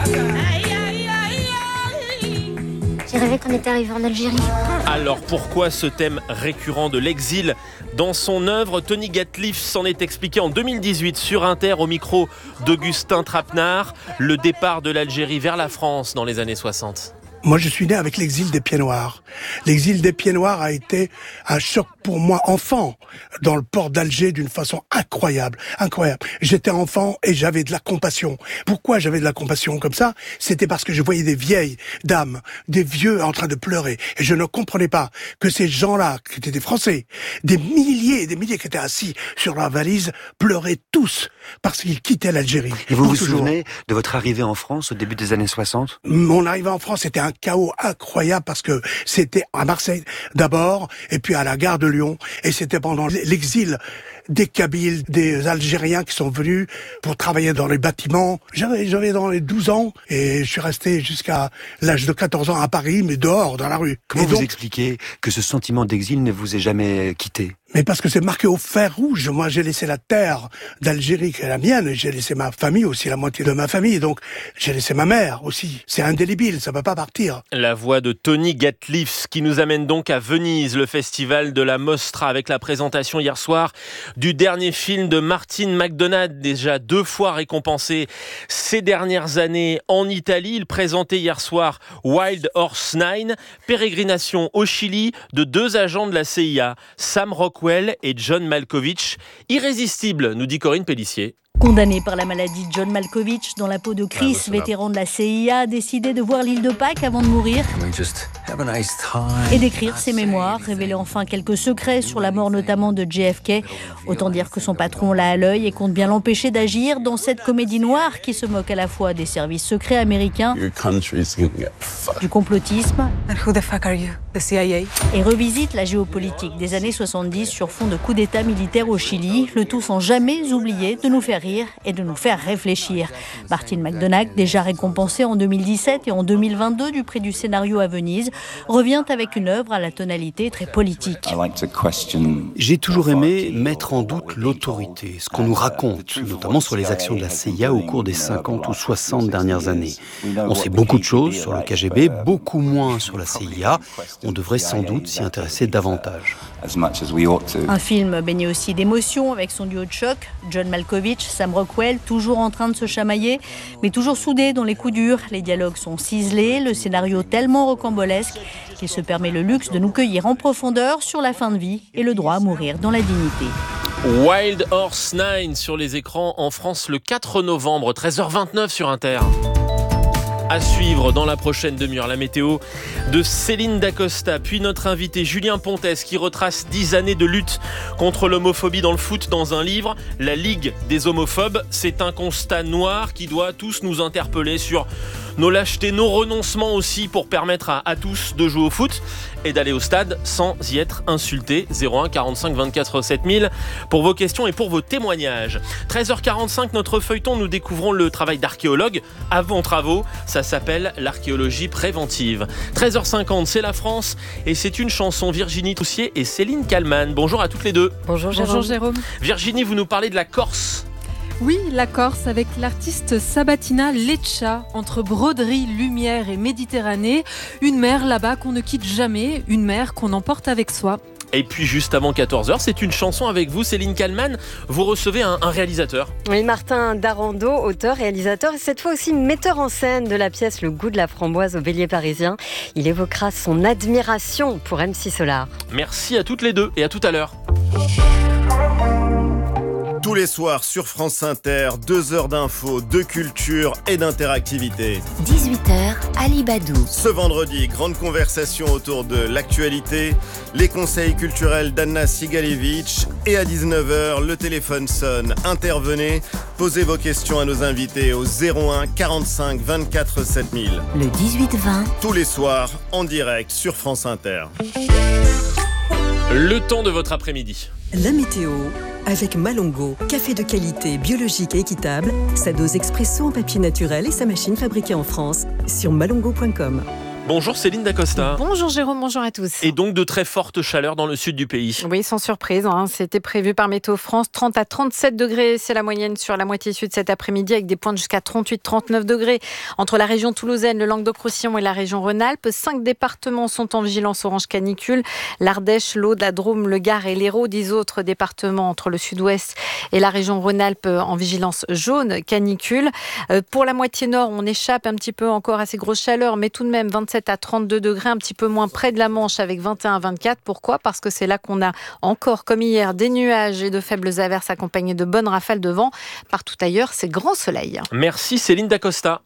J'ai rêvé qu'on était arrivé en Algérie. Alors pourquoi ce thème récurrent de l'exil dans son œuvre? Tony Gatliff s'en est expliqué en 2018 sur Inter au micro d'Augustin Trapenard. Le départ de l'Algérie vers la France dans les années 60. Moi, je suis né avec l'exil des Pieds Noirs. L'exil des Pieds Noirs a été un choc pour moi, enfant, dans le port d'Alger d'une façon incroyable, incroyable. J'étais enfant et j'avais de la compassion. Pourquoi j'avais de la compassion comme ça? C'était parce que je voyais des vieilles dames, des vieux en train de pleurer. Et je ne comprenais pas que ces gens-là, qui étaient des Français, des milliers et des milliers qui étaient assis sur leur valise, pleuraient tous parce qu'ils quittaient l'Algérie. Et vous vous souvenez de votre arrivée en France au début des années 60? Mon arrivée en France, c'était un chaos incroyable parce que c'était à Marseille d'abord et puis à la gare de Lyon, et c'était pendant l'exil des Kabyles, des Algériens qui sont venus pour travailler dans les bâtiments. J'avais dans les 12 ans et je suis resté jusqu'à l'âge de 14 ans à Paris, mais dehors, dans la rue. Comment vous expliquez que ce sentiment d'exil ne vous ait jamais quitté? Mais parce que c'est marqué au fer rouge. Moi, j'ai laissé la terre d'Algérie, qui est la mienne, et j'ai laissé ma famille aussi, la moitié de ma famille. Donc, j'ai laissé ma mère aussi. C'est indélébile, ça ne va pas partir. La voix de Tony Gatliff, qui nous amène donc à Venise, le festival de la Mostra, avec la présentation hier soir du dernier film de Martin McDonagh, déjà 2 fois récompensé ces dernières années en Italie. Il présentait hier soir Wild Horse 9, pérégrination au Chili de 2 agents de la CIA, Sam Rockwell et John Malkovich. Irrésistible, nous dit Corinne Pélissier. Condamné par la maladie, John Malkovich, dans la peau de Chris, vétéran de la CIA, a décidé de voir l'île de Pâques avant de mourir et d'écrire ses mémoires, révéler enfin quelques secrets sur la mort notamment de JFK. Autant dire que son patron l'a à l'œil et compte bien l'empêcher d'agir dans cette comédie noire qui se moque à la fois des services secrets américains, du complotisme et revisite la géopolitique des années 70 sur fond de coup d'État militaire au Chili, le tout sans jamais oublier de nous faire rire et de nous faire réfléchir. Martin McDonagh, déjà récompensé en 2017 et en 2022 du prix du scénario à Venise, revient avec une œuvre à la tonalité très politique. J'ai toujours aimé mettre en doute l'autorité, ce qu'on nous raconte, notamment sur les actions de la CIA au cours des 50 ou 60 dernières années. On sait beaucoup de choses sur le KGB, beaucoup moins sur la CIA. On devrait sans doute s'y intéresser davantage. Un film baigné aussi d'émotions avec son duo de choc, John Malkovich, Sam Rockwell, toujours en train de se chamailler, mais toujours soudés dans les coups durs. Les dialogues sont ciselés, le scénario tellement rocambolesque qu'il se permet le luxe de nous cueillir en profondeur sur la fin de vie et le droit à mourir dans la dignité. Wild Horse 9 sur les écrans en France le 4 novembre, 13h29 sur Inter. À suivre dans la prochaine demi-heure, la météo de Céline Dacosta, puis notre invité Julien Pontès qui retrace 10 années de lutte contre l'homophobie dans le foot dans un livre, La Ligue des homophobes. C'est un constat noir qui doit tous nous interpeller sur nos lâchetés, nos renoncements aussi pour permettre à tous de jouer au foot et d'aller au stade sans y être insulté. 01 45 24 7000 pour vos questions et pour vos témoignages. 13h45, notre feuilleton, nous découvrons le travail d'archéologue avant travaux. Ça s'appelle l'archéologie préventive. 13h50, c'est la France et c'est une chanson. Virginie Troussier et Céline Kallmann. Bonjour à toutes les deux. Bonjour Jérôme. Bonjour Jérôme. Virginie, vous nous parlez de la Corse. Oui, la Corse avec l'artiste Sabatina Leccia, entre broderie, lumière et Méditerranée. Une mer là-bas qu'on ne quitte jamais, une mer qu'on emporte avec soi. Et puis juste avant 14h, c'est une chanson avec vous, Céline Kallmann. Vous recevez un réalisateur. Oui, Martin Darando, auteur, réalisateur et cette fois aussi metteur en scène de la pièce Le goût de la framboise au Bélier parisien. Il évoquera son admiration pour MC Solar. Merci à toutes les deux et à tout à l'heure. les soirs sur France Inter, 2 heures d'infos, de culture et d'interactivité. 18h, Ali Badou. Ce vendredi, grande conversation autour de l'actualité, les conseils culturels d'Anna Sigalevitch et à 19h, le téléphone sonne. Intervenez, posez vos questions à nos invités au 01 45 24 7000. Le 18-20. Tous les soirs, en direct sur France Inter. Le temps de votre après-midi. La météo avec Malongo, café de qualité biologique et équitable, sa dose expresso en papier naturel et sa machine fabriquée en France sur malongo.com. Bonjour Céline Dacosta. Bonjour Jérôme, bonjour à tous. Et donc de très fortes chaleurs dans le sud du pays. Oui, sans surprise, c'était prévu par Météo France. 30 à 37 degrés, c'est la moyenne sur la moitié sud cet après-midi, avec des pointes jusqu'à 38-39 degrés entre la région toulousaine, le Languedoc-Roussillon et la région Rhône-Alpes. 5 départements sont en vigilance orange canicule. L'Ardèche, l'Aude, la Drôme, le Gard et l'Hérault. 10 autres départements entre le sud-ouest et la région Rhône-Alpes en vigilance jaune canicule. Pour la moitié nord, on échappe un petit peu encore à ces grosses chaleurs, mais tout de même 27 à 32 degrés, un petit peu moins près de la Manche avec 21 à 24. Pourquoi ? Parce que c'est là qu'on a encore, comme hier, des nuages et de faibles averses accompagnés de bonnes rafales de vent. Partout ailleurs, c'est grand soleil. Merci Céline Dacosta.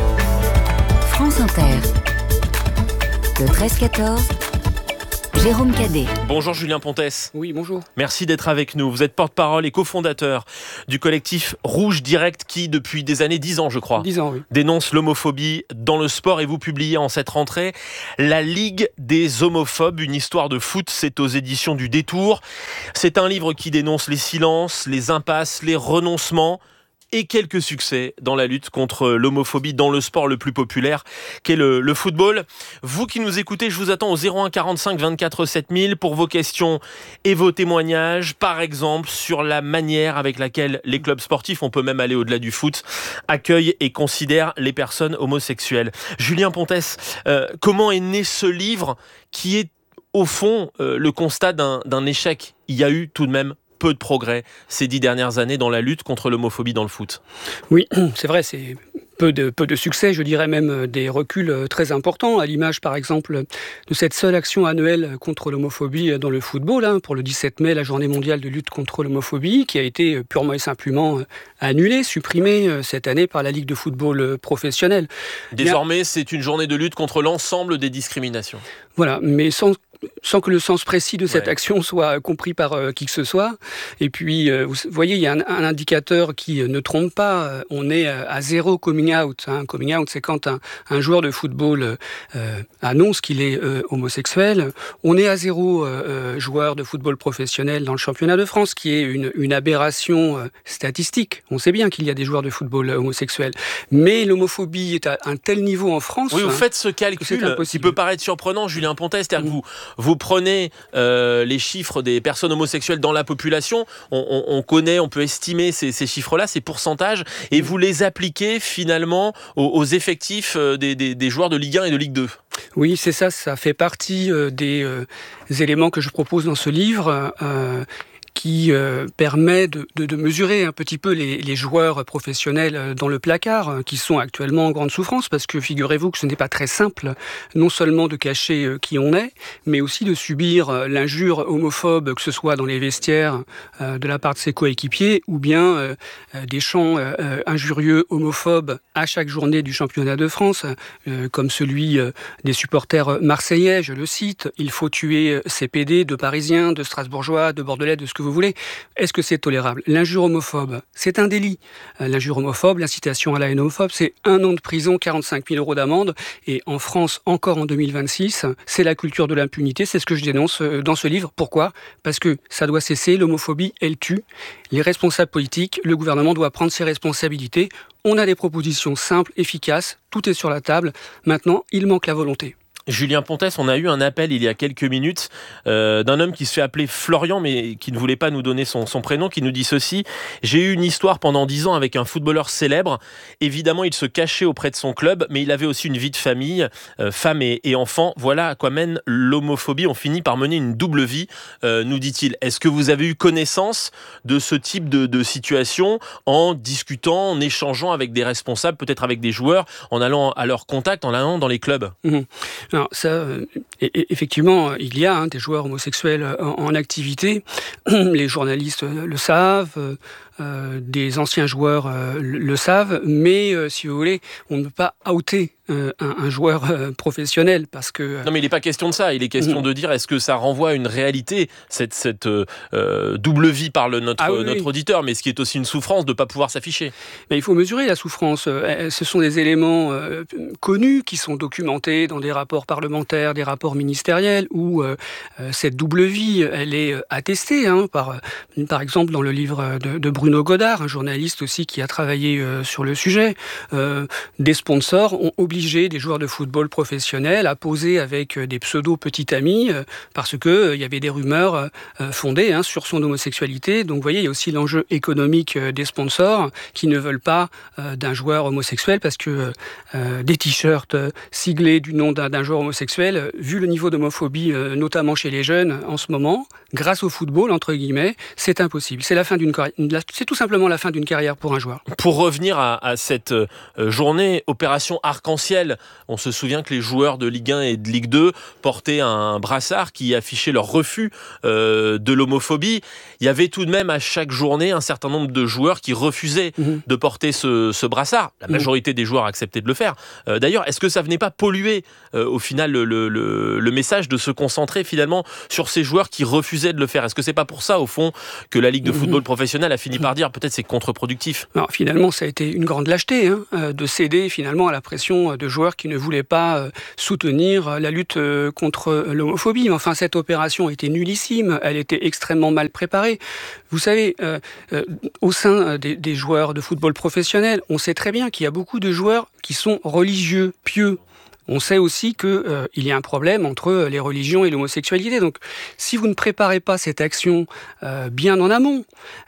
France Inter. Le 13-14. Jérôme Cadet. Bonjour Julien Pontès. Oui, bonjour. Merci d'être avec nous. Vous êtes porte-parole et cofondateur du collectif Rouge Direct qui, depuis des années, 10 ans je crois, 10 ans, oui, dénonce l'homophobie dans le sport. Et vous publiez en cette rentrée La Ligue des homophobes, une histoire de foot. C'est aux éditions du Détour. C'est un livre qui dénonce les silences, les impasses, les renoncements et quelques succès dans la lutte contre l'homophobie dans le sport le plus populaire qu'est le football. Vous qui nous écoutez, je vous attends au 01 45 24 7000 pour vos questions et vos témoignages, par exemple sur la manière avec laquelle les clubs sportifs, on peut même aller au-delà du foot, accueillent et considèrent les personnes homosexuelles. Julien Pontès, comment est né ce livre qui est au fond le constat d'un échec ? Il y a eu tout de même peu de progrès ces 10 dernières années dans la lutte contre l'homophobie dans le foot. Oui, c'est vrai, c'est peu de succès, je dirais même des reculs très importants, à l'image par exemple de cette seule action annuelle contre l'homophobie dans le football, pour le 17 mai, la journée mondiale de lutte contre l'homophobie, qui a été purement et simplement annulée, supprimée cette année par la Ligue de football professionnelle. Désormais, c'est une journée de lutte contre l'ensemble des discriminations. Voilà, mais sans que le sens précis de cette action soit compris par qui que ce soit. Et puis, vous voyez, il y a un indicateur qui ne trompe pas. On est à 0 coming out. Coming out, c'est quand un joueur de football annonce qu'il est homosexuel. On est à 0 joueur de football professionnel dans le championnat de France, qui est une aberration statistique. On sait bien qu'il y a des joueurs de football homosexuels. Mais l'homophobie est à un tel niveau en France... Oui, vous faites ce calcul qui peut paraître surprenant, Julien Pontès, c'est-à-dire que vous prenez les chiffres des personnes homosexuelles dans la population, on connaît, on peut estimer ces chiffres-là, ces pourcentages, et vous les appliquez finalement aux effectifs des joueurs de Ligue 1 et de Ligue 2. Oui, c'est ça, ça fait partie des éléments que je propose dans ce livre, qui permet de mesurer un petit peu les joueurs professionnels dans le placard, qui sont actuellement en grande souffrance, parce que figurez-vous que ce n'est pas très simple, non seulement de cacher qui on est, mais aussi de subir l'injure homophobe, que ce soit dans les vestiaires de la part de ses coéquipiers, ou bien des chants injurieux homophobes à chaque journée du championnat de France, comme celui des supporters marseillais, je le cite, il faut tuer ces PD de Parisiens, de Strasbourgeois, de Bordelais, de ce que vous voulez. Est-ce que c'est tolérable ? L'injure homophobe, c'est un délit. L'injure homophobe, l'incitation à la haine homophobe, c'est 1 an de prison, 45 000 € d'amende. Et en France, encore en 2026, c'est la culture de l'impunité. C'est ce que je dénonce dans ce livre. Pourquoi ? Parce que ça doit cesser. L'homophobie, elle tue. Les responsables politiques, le gouvernement doit prendre ses responsabilités. On a des propositions simples, efficaces. Tout est sur la table. Maintenant, il manque la volonté. Julien Pontès, on a eu un appel il y a quelques minutes d'un homme qui se fait appeler Florian, mais qui ne voulait pas nous donner son prénom, qui nous dit ceci: j'ai eu une histoire pendant 10 ans avec un footballeur célèbre. Évidemment, il se cachait auprès de son club, mais il avait aussi une vie de famille, femme et enfants. Voilà à quoi mène l'homophobie. On finit par mener une double vie, nous dit-il. Est-ce que vous avez eu connaissance de ce type de situation en discutant, en échangeant avec des responsables, peut-être avec des joueurs, en allant à leur contact, en allant dans les clubs ? Alors ça, effectivement, il y a des joueurs homosexuels en activité. Les journalistes le savent, des anciens joueurs le savent, mais si vous voulez, on ne peut pas outer un joueur professionnel parce que... Non mais il n'est pas question de ça, il est question de dire est-ce que ça renvoie à une réalité, cette double vie par notre auditeur, mais ce qui est aussi une souffrance de ne pas pouvoir s'afficher. Mais il faut mesurer la souffrance. Ce sont des éléments connus qui sont documentés dans des rapports parlementaires, des rapports ministériels où cette double vie, elle est attestée par exemple dans le livre de Bruno Godard, un journaliste aussi qui a travaillé sur le sujet. Des sponsors ont obligé des joueurs de football professionnels à poser avec des pseudo-petits amis parce qu'il y avait des rumeurs fondées sur son homosexualité. Donc vous voyez, il y a aussi l'enjeu économique des sponsors qui ne veulent pas d'un joueur homosexuel parce que des t-shirts siglés du nom d'un joueur homosexuel, vu le niveau d'homophobie, notamment chez les jeunes en ce moment, grâce au football, entre guillemets, c'est impossible. C'est c'est tout simplement la fin d'une carrière pour un joueur. Pour revenir à cette journée, opération arc-en-ciel, on se souvient que les joueurs de Ligue 1 et de Ligue 2 portaient un brassard qui affichait leur refus de l'homophobie. Il y avait tout de même à chaque journée un certain nombre de joueurs qui refusaient de porter ce brassard. La majorité des joueurs acceptaient de le faire. D'ailleurs, est-ce que ça venait pas polluer au final le message de se concentrer finalement sur ces joueurs qui refusaient de le faire? Est-ce que c'est pas pour ça au fond que la Ligue de football professionnel a fini par dire peut-être c'est contre-productif? Alors, finalement, ça a été une grande lâcheté de céder finalement à la pression de joueurs qui ne voulaient pas soutenir la lutte contre l'homophobie. Mais enfin, cette opération était nullissime, elle était extrêmement mal préparée. Vous savez, au sein des joueurs de football professionnel, on sait très bien qu'il y a beaucoup de joueurs qui sont religieux, pieux. On sait aussi qu'il y a un problème entre les religions et l'homosexualité. Donc, si vous ne préparez pas cette action bien en amont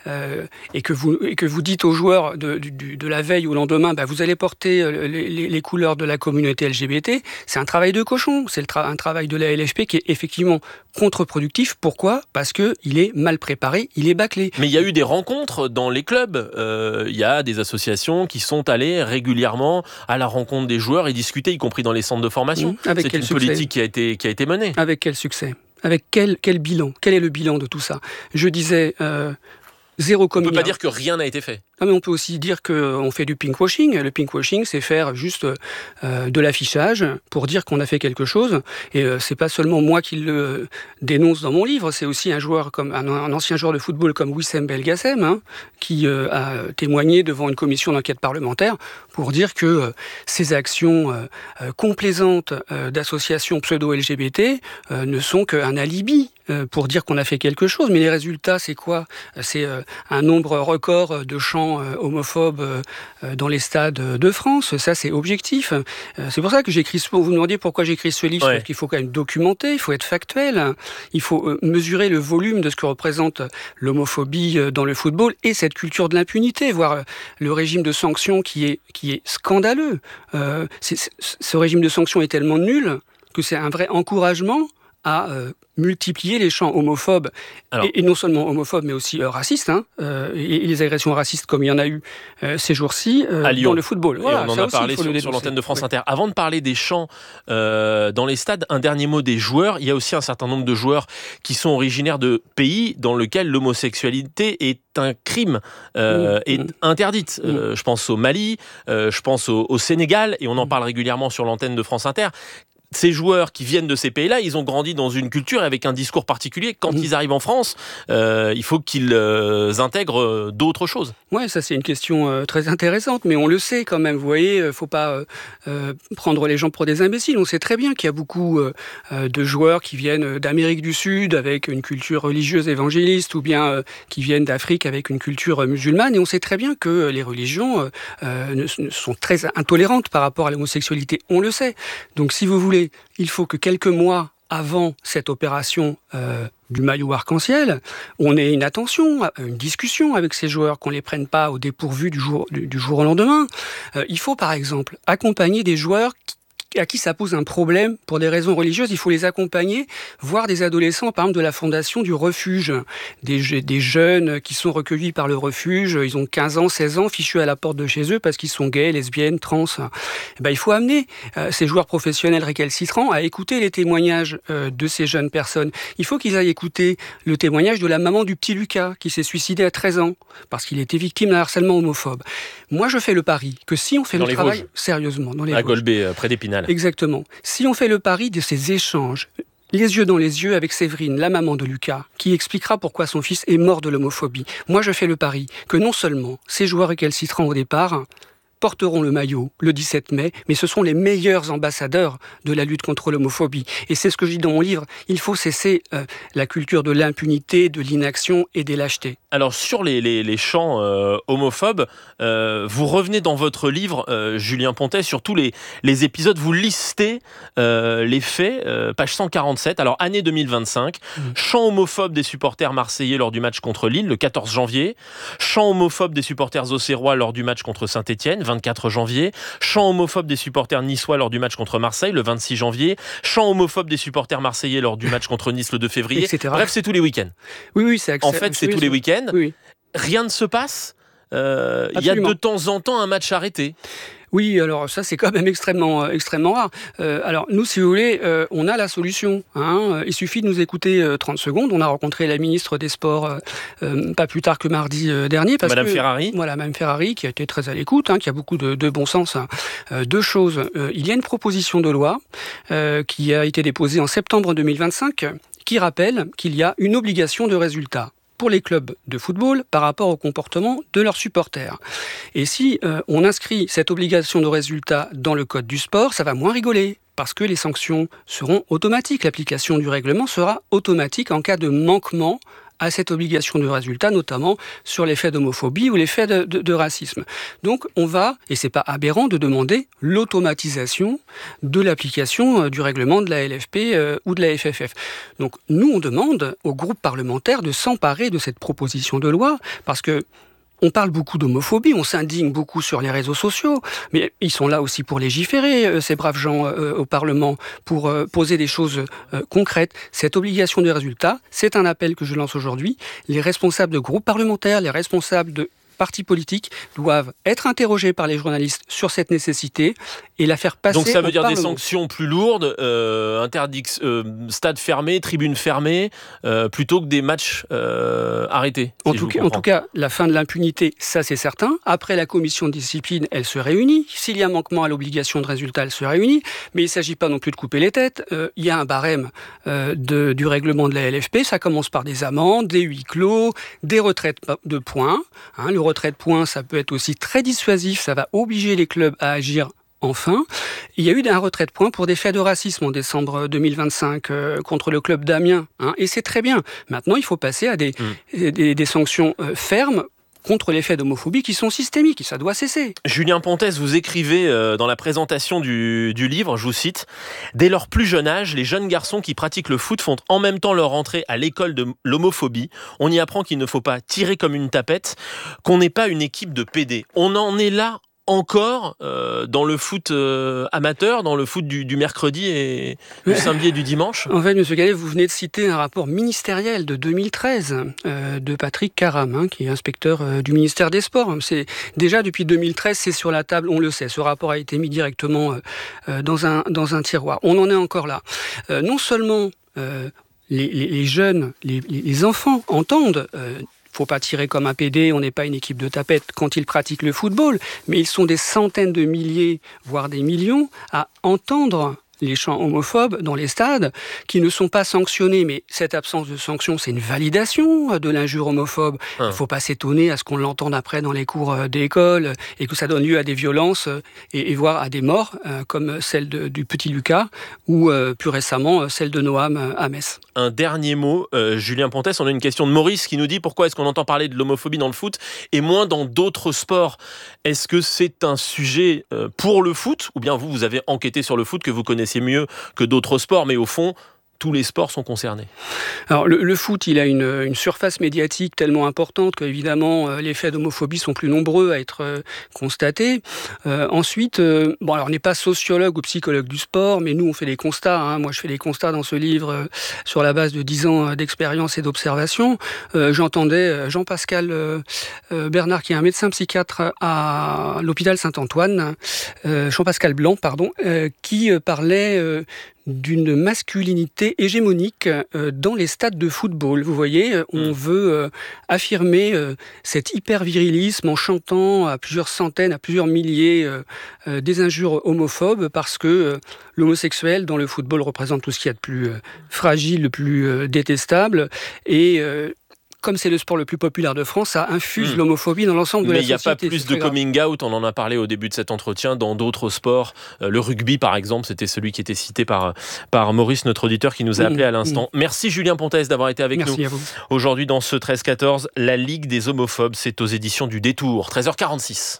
et que vous dites aux joueurs de la veille au lendemain, vous allez porter les couleurs de la communauté LGBT, c'est un travail de cochon. C'est un travail de la LFP qui est effectivement contre-productif. Pourquoi ? Parce qu'il est mal préparé, il est bâclé. Mais il y a eu des rencontres dans les clubs. Il y a des associations qui sont allées régulièrement à la rencontre des joueurs et discuter, y compris dans les centres de formation. C'est une politique qui a été menée. Avec quel succès ? Avec quel bilan ? Quel est le bilan de tout ça ? Je disais zéro communication. On ne peut pas dire que rien n'a été fait. Non, mais on peut aussi dire qu'on fait du pinkwashing. Le pinkwashing, c'est faire juste de l'affichage pour dire qu'on a fait quelque chose. Et c'est pas seulement moi qui le dénonce dans mon livre, c'est aussi un ancien joueur de football comme Wissem Belgacem, qui a témoigné devant une commission d'enquête parlementaire pour dire que ces actions complaisantes d'associations pseudo-LGBT ne sont qu'un alibi pour dire qu'on a fait quelque chose. Mais les résultats, c'est quoi ? C'est un nombre record de chants homophobes dans les stades de France. Ça, c'est objectif. C'est pour ça que j'écris ce livre. Vous me demandiez pourquoi j'écris ce livre. Parce qu'il faut quand même documenter, il faut être factuel. Il faut mesurer le volume de ce que représente l'homophobie dans le football et cette culture de l'impunité, voire le régime de sanctions qui est scandaleux. Ce régime de sanctions est tellement nul que c'est un vrai encouragement à multiplier les chants homophobes, et non seulement homophobes, mais aussi racistes, et les agressions racistes comme il y en a eu ces jours-ci dans le football. Voilà, on en a parlé sur l'antenne de France Inter. Avant de parler des chants dans les stades, un dernier mot des joueurs. Il y a aussi un certain nombre de joueurs qui sont originaires de pays dans lesquels l'homosexualité est un crime, est interdite. Je pense au Mali, je pense au Sénégal, et on en parle régulièrement sur l'antenne de France Inter. Ces joueurs qui viennent de ces pays-là, ils ont grandi dans une culture avec un discours particulier. Quand ils arrivent en France, il faut qu'ils intègrent d'autres choses. Oui, ça c'est une question très intéressante, mais on le sait quand même. Vous voyez, il ne faut pas prendre les gens pour des imbéciles. On sait très bien qu'il y a beaucoup de joueurs qui viennent d'Amérique du Sud avec une culture religieuse évangéliste ou bien qui viennent d'Afrique avec une culture musulmane. Et on sait très bien que les religions sont très intolérantes par rapport à l'homosexualité. On le sait. Donc si vous voulez, il faut que quelques mois avant cette opération du maillot arc-en-ciel, on ait une attention, une discussion avec ces joueurs, qu'on ne les prenne pas au dépourvu du jour au lendemain. Il faut par exemple accompagner des joueurs à qui ça pose un problème pour des raisons religieuses, il faut les accompagner, voir des adolescents, par exemple de la fondation du refuge, des jeunes qui sont recueillis par le refuge, ils ont 15 ans, 16 ans, fichus à la porte de chez eux parce qu'ils sont gays, lesbiennes, trans. Il faut amener ces joueurs professionnels récalcitrants à écouter les témoignages de ces jeunes personnes. Il faut qu'ils aillent écouter le témoignage de la maman du petit Lucas qui s'est suicidé à 13 ans parce qu'il était victime d'un harcèlement homophobe. Moi, je fais le pari que si on fait le travail sérieusement, dans les à Golbet, près d'Épinal. Exactement. Si on fait le pari de ces échanges, les yeux dans les yeux avec Séverine, la maman de Lucas, qui expliquera pourquoi son fils est mort de l'homophobie. Moi, je fais le pari que non seulement ces joueurs récalcitrants au départ porteront le maillot le 17 mai, mais ce sont les meilleurs ambassadeurs de la lutte contre l'homophobie. Et c'est ce que je dis dans mon livre, il faut cesser la culture de l'impunité, de l'inaction et des lâchetés. Alors sur les chants homophobes, vous revenez dans votre livre, Julien Pontet, sur tous les épisodes, vous listez les faits, page 147, alors année 2025, chants homophobes des supporters marseillais lors du match contre Lille, le 14 janvier, chants homophobes des supporters auxerrois lors du match contre Saint-Étienne, 24 janvier, chant homophobe des supporters niçois lors du match contre Marseille, le 26 janvier, chant homophobe des supporters marseillais lors du match contre Nice, le 2 février. Etc. Bref, c'est tous les week-ends. Oui, c'est en fait, c'est tous les week-ends. Oui. Rien ne se passe. Il y a de temps en temps un match arrêté. Oui, alors ça c'est quand même extrêmement rare. Alors nous, si vous voulez, on a la solution. Il suffit de nous écouter 30 secondes. On a rencontré la ministre des Sports pas plus tard que mardi dernier. Madame Ferrari. Voilà, Madame Ferrari, qui a été très à l'écoute, qui a beaucoup de bon sens. Deux choses. Il y a une proposition de loi qui a été déposée en septembre 2025 qui rappelle qu'il y a une obligation de résultat pour les clubs de football par rapport au comportement de leurs supporters. Et si on inscrit cette obligation de résultat dans le code du sport, ça va moins rigoler, parce que les sanctions seront automatiques. L'application du règlement sera automatique en cas de manquement à cette obligation de résultat, notamment sur les faits d'homophobie ou les faits de racisme. Donc on va, et c'est pas aberrant, de demander l'automatisation de l'application du règlement de la LFP ou de la FFF. Donc nous, on demande au groupe parlementaire de s'emparer de cette proposition de loi, parce que on parle beaucoup d'homophobie, on s'indigne beaucoup sur les réseaux sociaux, mais ils sont là aussi pour légiférer, ces braves gens au Parlement, pour poser des choses concrètes. Cette obligation de résultat, c'est un appel que je lance aujourd'hui. Les responsables de groupes parlementaires, les responsables de partis politiques doivent être interrogés par les journalistes sur cette nécessité et la faire passer. Donc ça veut dire des sanctions plus lourdes, stade fermé, tribune fermée, plutôt que des matchs arrêtés. En tout cas, la fin de l'impunité, ça c'est certain. Après, la commission de discipline, elle se réunit. S'il y a manquement à l'obligation de résultat, elle se réunit. Mais il ne s'agit pas non plus de couper les têtes. Il y a un barème du règlement de la LFP. Ça commence par des amendes, des huis clos, des retraites de points. Le retrait de points, ça peut être aussi très dissuasif. Ça va obliger les clubs à agir. Enfin, il y a eu un retrait de points pour des faits de racisme en décembre 2025 contre le club d'Amiens. Et c'est très bien. Maintenant, il faut passer à des sanctions fermes contre les faits d'homophobie qui sont systémiques, et ça doit cesser. Julien Pontet, vous écrivez dans la présentation du livre, je vous cite, « Dès leur plus jeune âge, les jeunes garçons qui pratiquent le foot font en même temps leur entrée à l'école de l'homophobie. On y apprend qu'il ne faut pas tirer comme une tapette, qu'on n'est pas une équipe de PD. » On en est là encore dans le foot amateur, dans le foot du mercredi et du samedi et du dimanche. En fait, M. Gallet, vous venez de citer un rapport ministériel de 2013 de Patrick Caram, qui est inspecteur du ministère des Sports. C'est déjà depuis 2013, c'est sur la table, on le sait. Ce rapport a été mis directement dans un tiroir. On en est encore là. Non seulement les jeunes, les enfants entendent. Faut pas tirer comme un PD, on n'est pas une équipe de tapettes quand ils pratiquent le football, mais ils sont des centaines de milliers, voire des millions, à entendre les chants homophobes dans les stades, qui ne sont pas sanctionnés. Mais cette absence de sanction, c'est une validation de l'injure homophobe. Il ne faut pas s'étonner à ce qu'on l'entende après dans les cours d'école et que ça donne lieu à des violences et voire à des morts, comme celle du petit Lucas ou plus récemment celle de Noam à Metz. Un dernier mot, Julien Pontet, on a une question de Maurice qui nous dit pourquoi est-ce qu'on entend parler de l'homophobie dans le foot et moins dans d'autres sports ? Est-ce que c'est un sujet pour le foot ou bien vous avez enquêté sur le foot que vous connaissez mieux que d'autres sports, mais au fond, tous les sports sont concernés. Alors le foot, il a une surface médiatique tellement importante qu'évidemment les faits d'homophobie sont plus nombreux à être constatés. Ensuite, alors on n'est pas sociologue ou psychologue du sport, mais nous on fait des constats. Moi je fais des constats dans ce livre sur la base de 10 ans d'expérience et d'observation. J'entendais Jean-Pascal Bernard, qui est un médecin psychiatre à l'hôpital Saint-Antoine, Jean-Pascal Blanc, qui parlait d'une masculinité hégémonique dans les stades de football. Vous voyez, on veut affirmer cet hyper-virilisme en chantant à plusieurs centaines, à plusieurs milliers des injures homophobes, parce que l'homosexuel dans le football représente tout ce qu'il y a de plus fragile, le plus détestable, et comme c'est le sport le plus populaire de France, ça infuse l'homophobie dans l'ensemble de la société. Mais il n'y a pas plus de coming out, on en a parlé au début de cet entretien, dans d'autres sports. Le rugby, par exemple, c'était celui qui était cité par Maurice, notre auditeur, qui nous a appelé à l'instant. Merci Julien Pontès d'avoir été avec nous. Merci à vous. Aujourd'hui, dans ce 13-14, la Ligue des homophobes, c'est aux éditions du Détour. 13h46.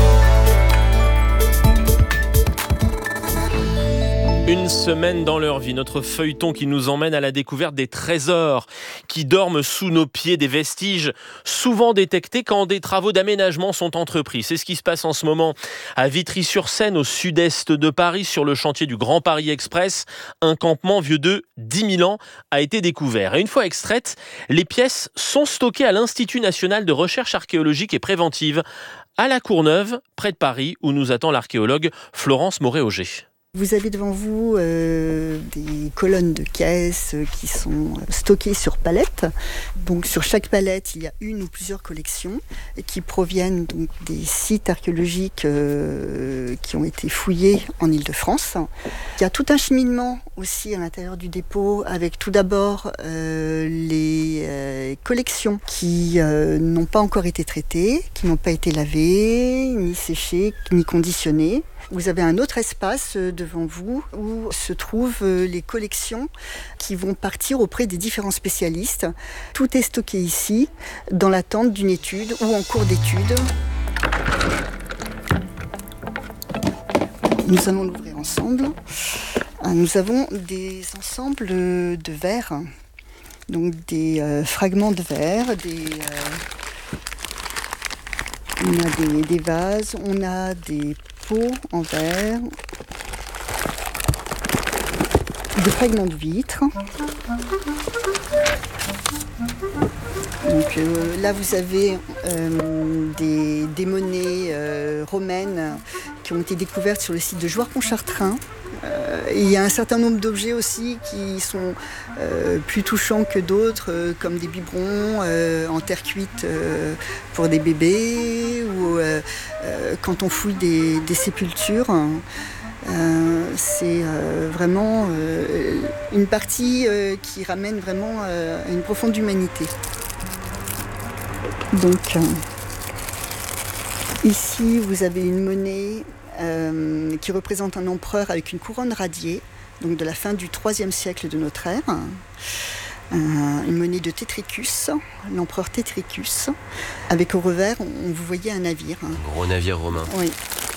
Une semaine dans leur vie, notre feuilleton qui nous emmène à la découverte des trésors qui dorment sous nos pieds, des vestiges souvent détectés quand des travaux d'aménagement sont entrepris. C'est ce qui se passe en ce moment à Vitry-sur-Seine, au sud-est de Paris, sur le chantier du Grand Paris Express. Un campement vieux de 10 000 ans a été découvert. Et une fois extraites, les pièces sont stockées à l'Institut national de recherche archéologique et préventive à La Courneuve, près de Paris, où nous attend l'archéologue Florence Moré-Auger. Vous avez devant vous des colonnes de caisses qui sont stockées sur palettes. Donc sur chaque palette, il y a une ou plusieurs collections qui proviennent donc des sites archéologiques qui ont été fouillés en Île-de-France. Il y a tout un cheminement aussi à l'intérieur du dépôt, avec tout d'abord les collections qui n'ont pas encore été traitées, qui n'ont pas été lavées, ni séchées, ni conditionnées. Vous avez un autre espace devant vous où se trouvent les collections qui vont partir auprès des différents spécialistes. Tout est stocké ici, dans l'attente d'une étude ou en cours d'étude. Nous allons l'ouvrir ensemble. Nous avons des ensembles de verres, donc des fragments de verre, on a des vases, on a des pots en verre, des fragments de vitres. Donc là vous avez des monnaies romaines qui ont été découvertes sur le site de Jouarre-Pontchartrain. Il y a un certain nombre d'objets aussi qui sont plus touchants que d'autres, comme des biberons en terre cuite pour des bébés, ou quand on fouille des sépultures. C'est vraiment une partie qui ramène vraiment à une profonde humanité. Donc ici vous avez une monnaie qui représente un empereur avec une couronne radiée, donc de la fin du IIIe siècle de notre ère. Une monnaie de Tétricus, l'empereur Tétricus, avec au revers, vous voyez un navire. Un gros navire romain. Oui.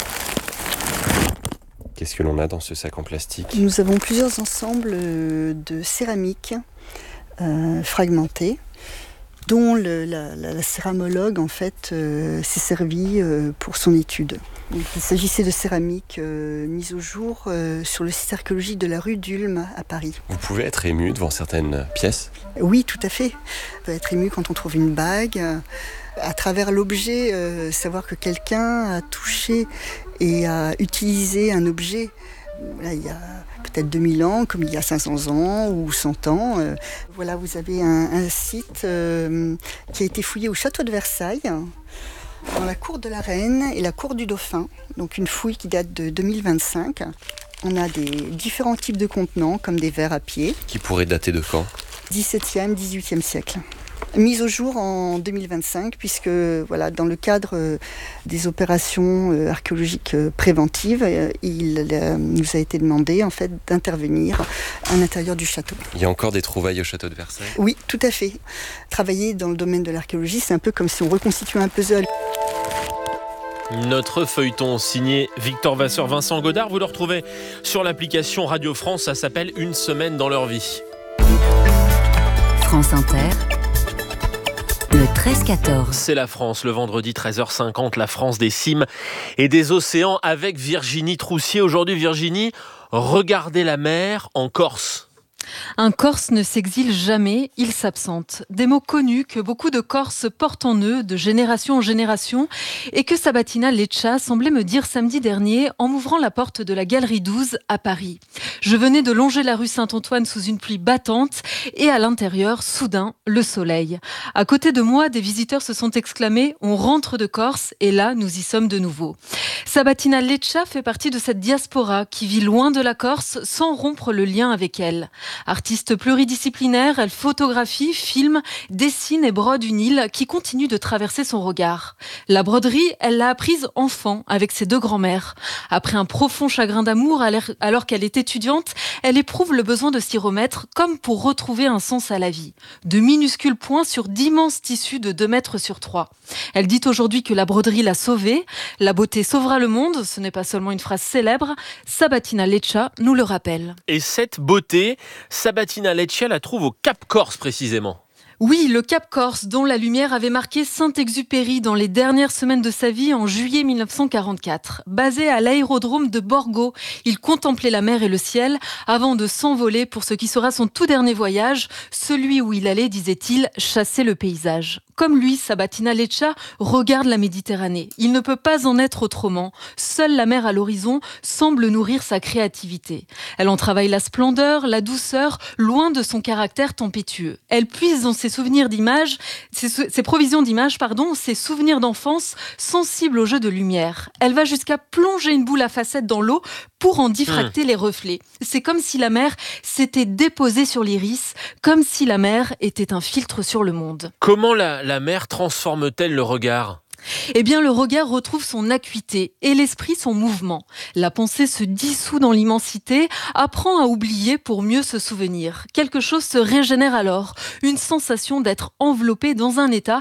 Qu'est-ce que l'on a dans ce sac en plastique ? Nous avons plusieurs ensembles de céramique fragmentées, dont la céramologue en fait s'est servie pour son étude. Donc, il s'agissait de céramique mise au jour sur le site archéologique de la rue d'Ulm à Paris. Vous pouvez être ému devant certaines pièces ? Oui, tout à fait. On peut être ému quand on trouve une bague. À travers l'objet, savoir que quelqu'un a touché et a utilisé un objet là, il y a peut-être 2000 ans, comme il y a 500 ans ou 100 ans. Voilà, vous avez un site qui a été fouillé au château de Versailles, dans la cour de la Reine et la cour du Dauphin, donc une fouille qui date de 2025. On a des différents types de contenants, comme des verres à pied. Qui pourraient dater de quand ? 17e, 18e siècle. Mise au jour en 2025, puisque voilà, dans le cadre des opérations archéologiques préventives, il nous a été demandé en fait, d'intervenir à l'intérieur du château. Il y a encore des trouvailles au château de Versailles ? Oui, tout à fait. Travailler dans le domaine de l'archéologie, c'est un peu comme si on reconstituait un puzzle. Notre feuilleton signé Victor Vasseur, Vincent Godard, vous le retrouvez sur l'application Radio France, ça s'appelle Une semaine dans leur vie. France Inter, le 13-14. C'est la France, le vendredi 13h50, la France des cimes et des océans avec Virginie Troussier. Aujourd'hui, Virginie, regardez la mer en Corse. Un Corse ne s'exile jamais, il s'absente. Des mots connus que beaucoup de Corses portent en eux de génération en génération et que Sabatina Leccia semblait me dire samedi dernier en m'ouvrant la porte de la Galerie 12 à Paris. Je venais de longer la rue Saint-Antoine sous une pluie battante et à l'intérieur, soudain, le soleil. À côté de moi, des visiteurs se sont exclamés « On rentre de Corse » et là, nous y sommes de nouveau. Sabatina Leccia fait partie de cette diaspora qui vit loin de la Corse sans rompre le lien avec elle. Artiste pluridisciplinaire, elle photographie, filme, dessine et brode une île qui continue de traverser son regard. La broderie, elle l'a apprise enfant avec ses deux grands-mères. Après un profond chagrin d'amour, alors qu'elle est étudiante, elle éprouve le besoin de s'y remettre comme pour retrouver un sens à la vie. De minuscules points sur d'immenses tissus de 2 mètres sur 3. Elle dit aujourd'hui que la broderie l'a sauvée. La beauté sauvera le monde, ce n'est pas seulement une phrase célèbre. Sabatina Leccia nous le rappelle. Et cette beauté, Sabatina Leccia la trouve au Cap Corse précisément. Oui, le Cap Corse, dont la lumière avait marqué Saint-Exupéry dans les dernières semaines de sa vie en juillet 1944. Basé à l'aérodrome de Borgo, il contemplait la mer et le ciel avant de s'envoler pour ce qui sera son tout dernier voyage, celui où il allait, disait-il, chasser le paysage. Comme lui, Sabatina Leccia regarde la Méditerranée. Il ne peut pas en être autrement. Seule la mer à l'horizon semble nourrir sa créativité. Elle en travaille la splendeur, la douceur, loin de son caractère tempétueux. Elle puise dans ses souvenirs d'images, ses provisions d'images, ses souvenirs d'enfance sensibles au jeu de lumière. Elle va jusqu'à plonger une boule à facettes dans l'eau pour en diffracter les reflets. C'est comme si la mer s'était déposée sur l'iris, comme si la mer était un filtre sur le monde. Comment la mer transforme-t-elle le regard ? Eh bien, le regard retrouve son acuité et l'esprit son mouvement. La pensée se dissout dans l'immensité, apprend à oublier pour mieux se souvenir. Quelque chose se régénère alors, une sensation d'être enveloppé dans un état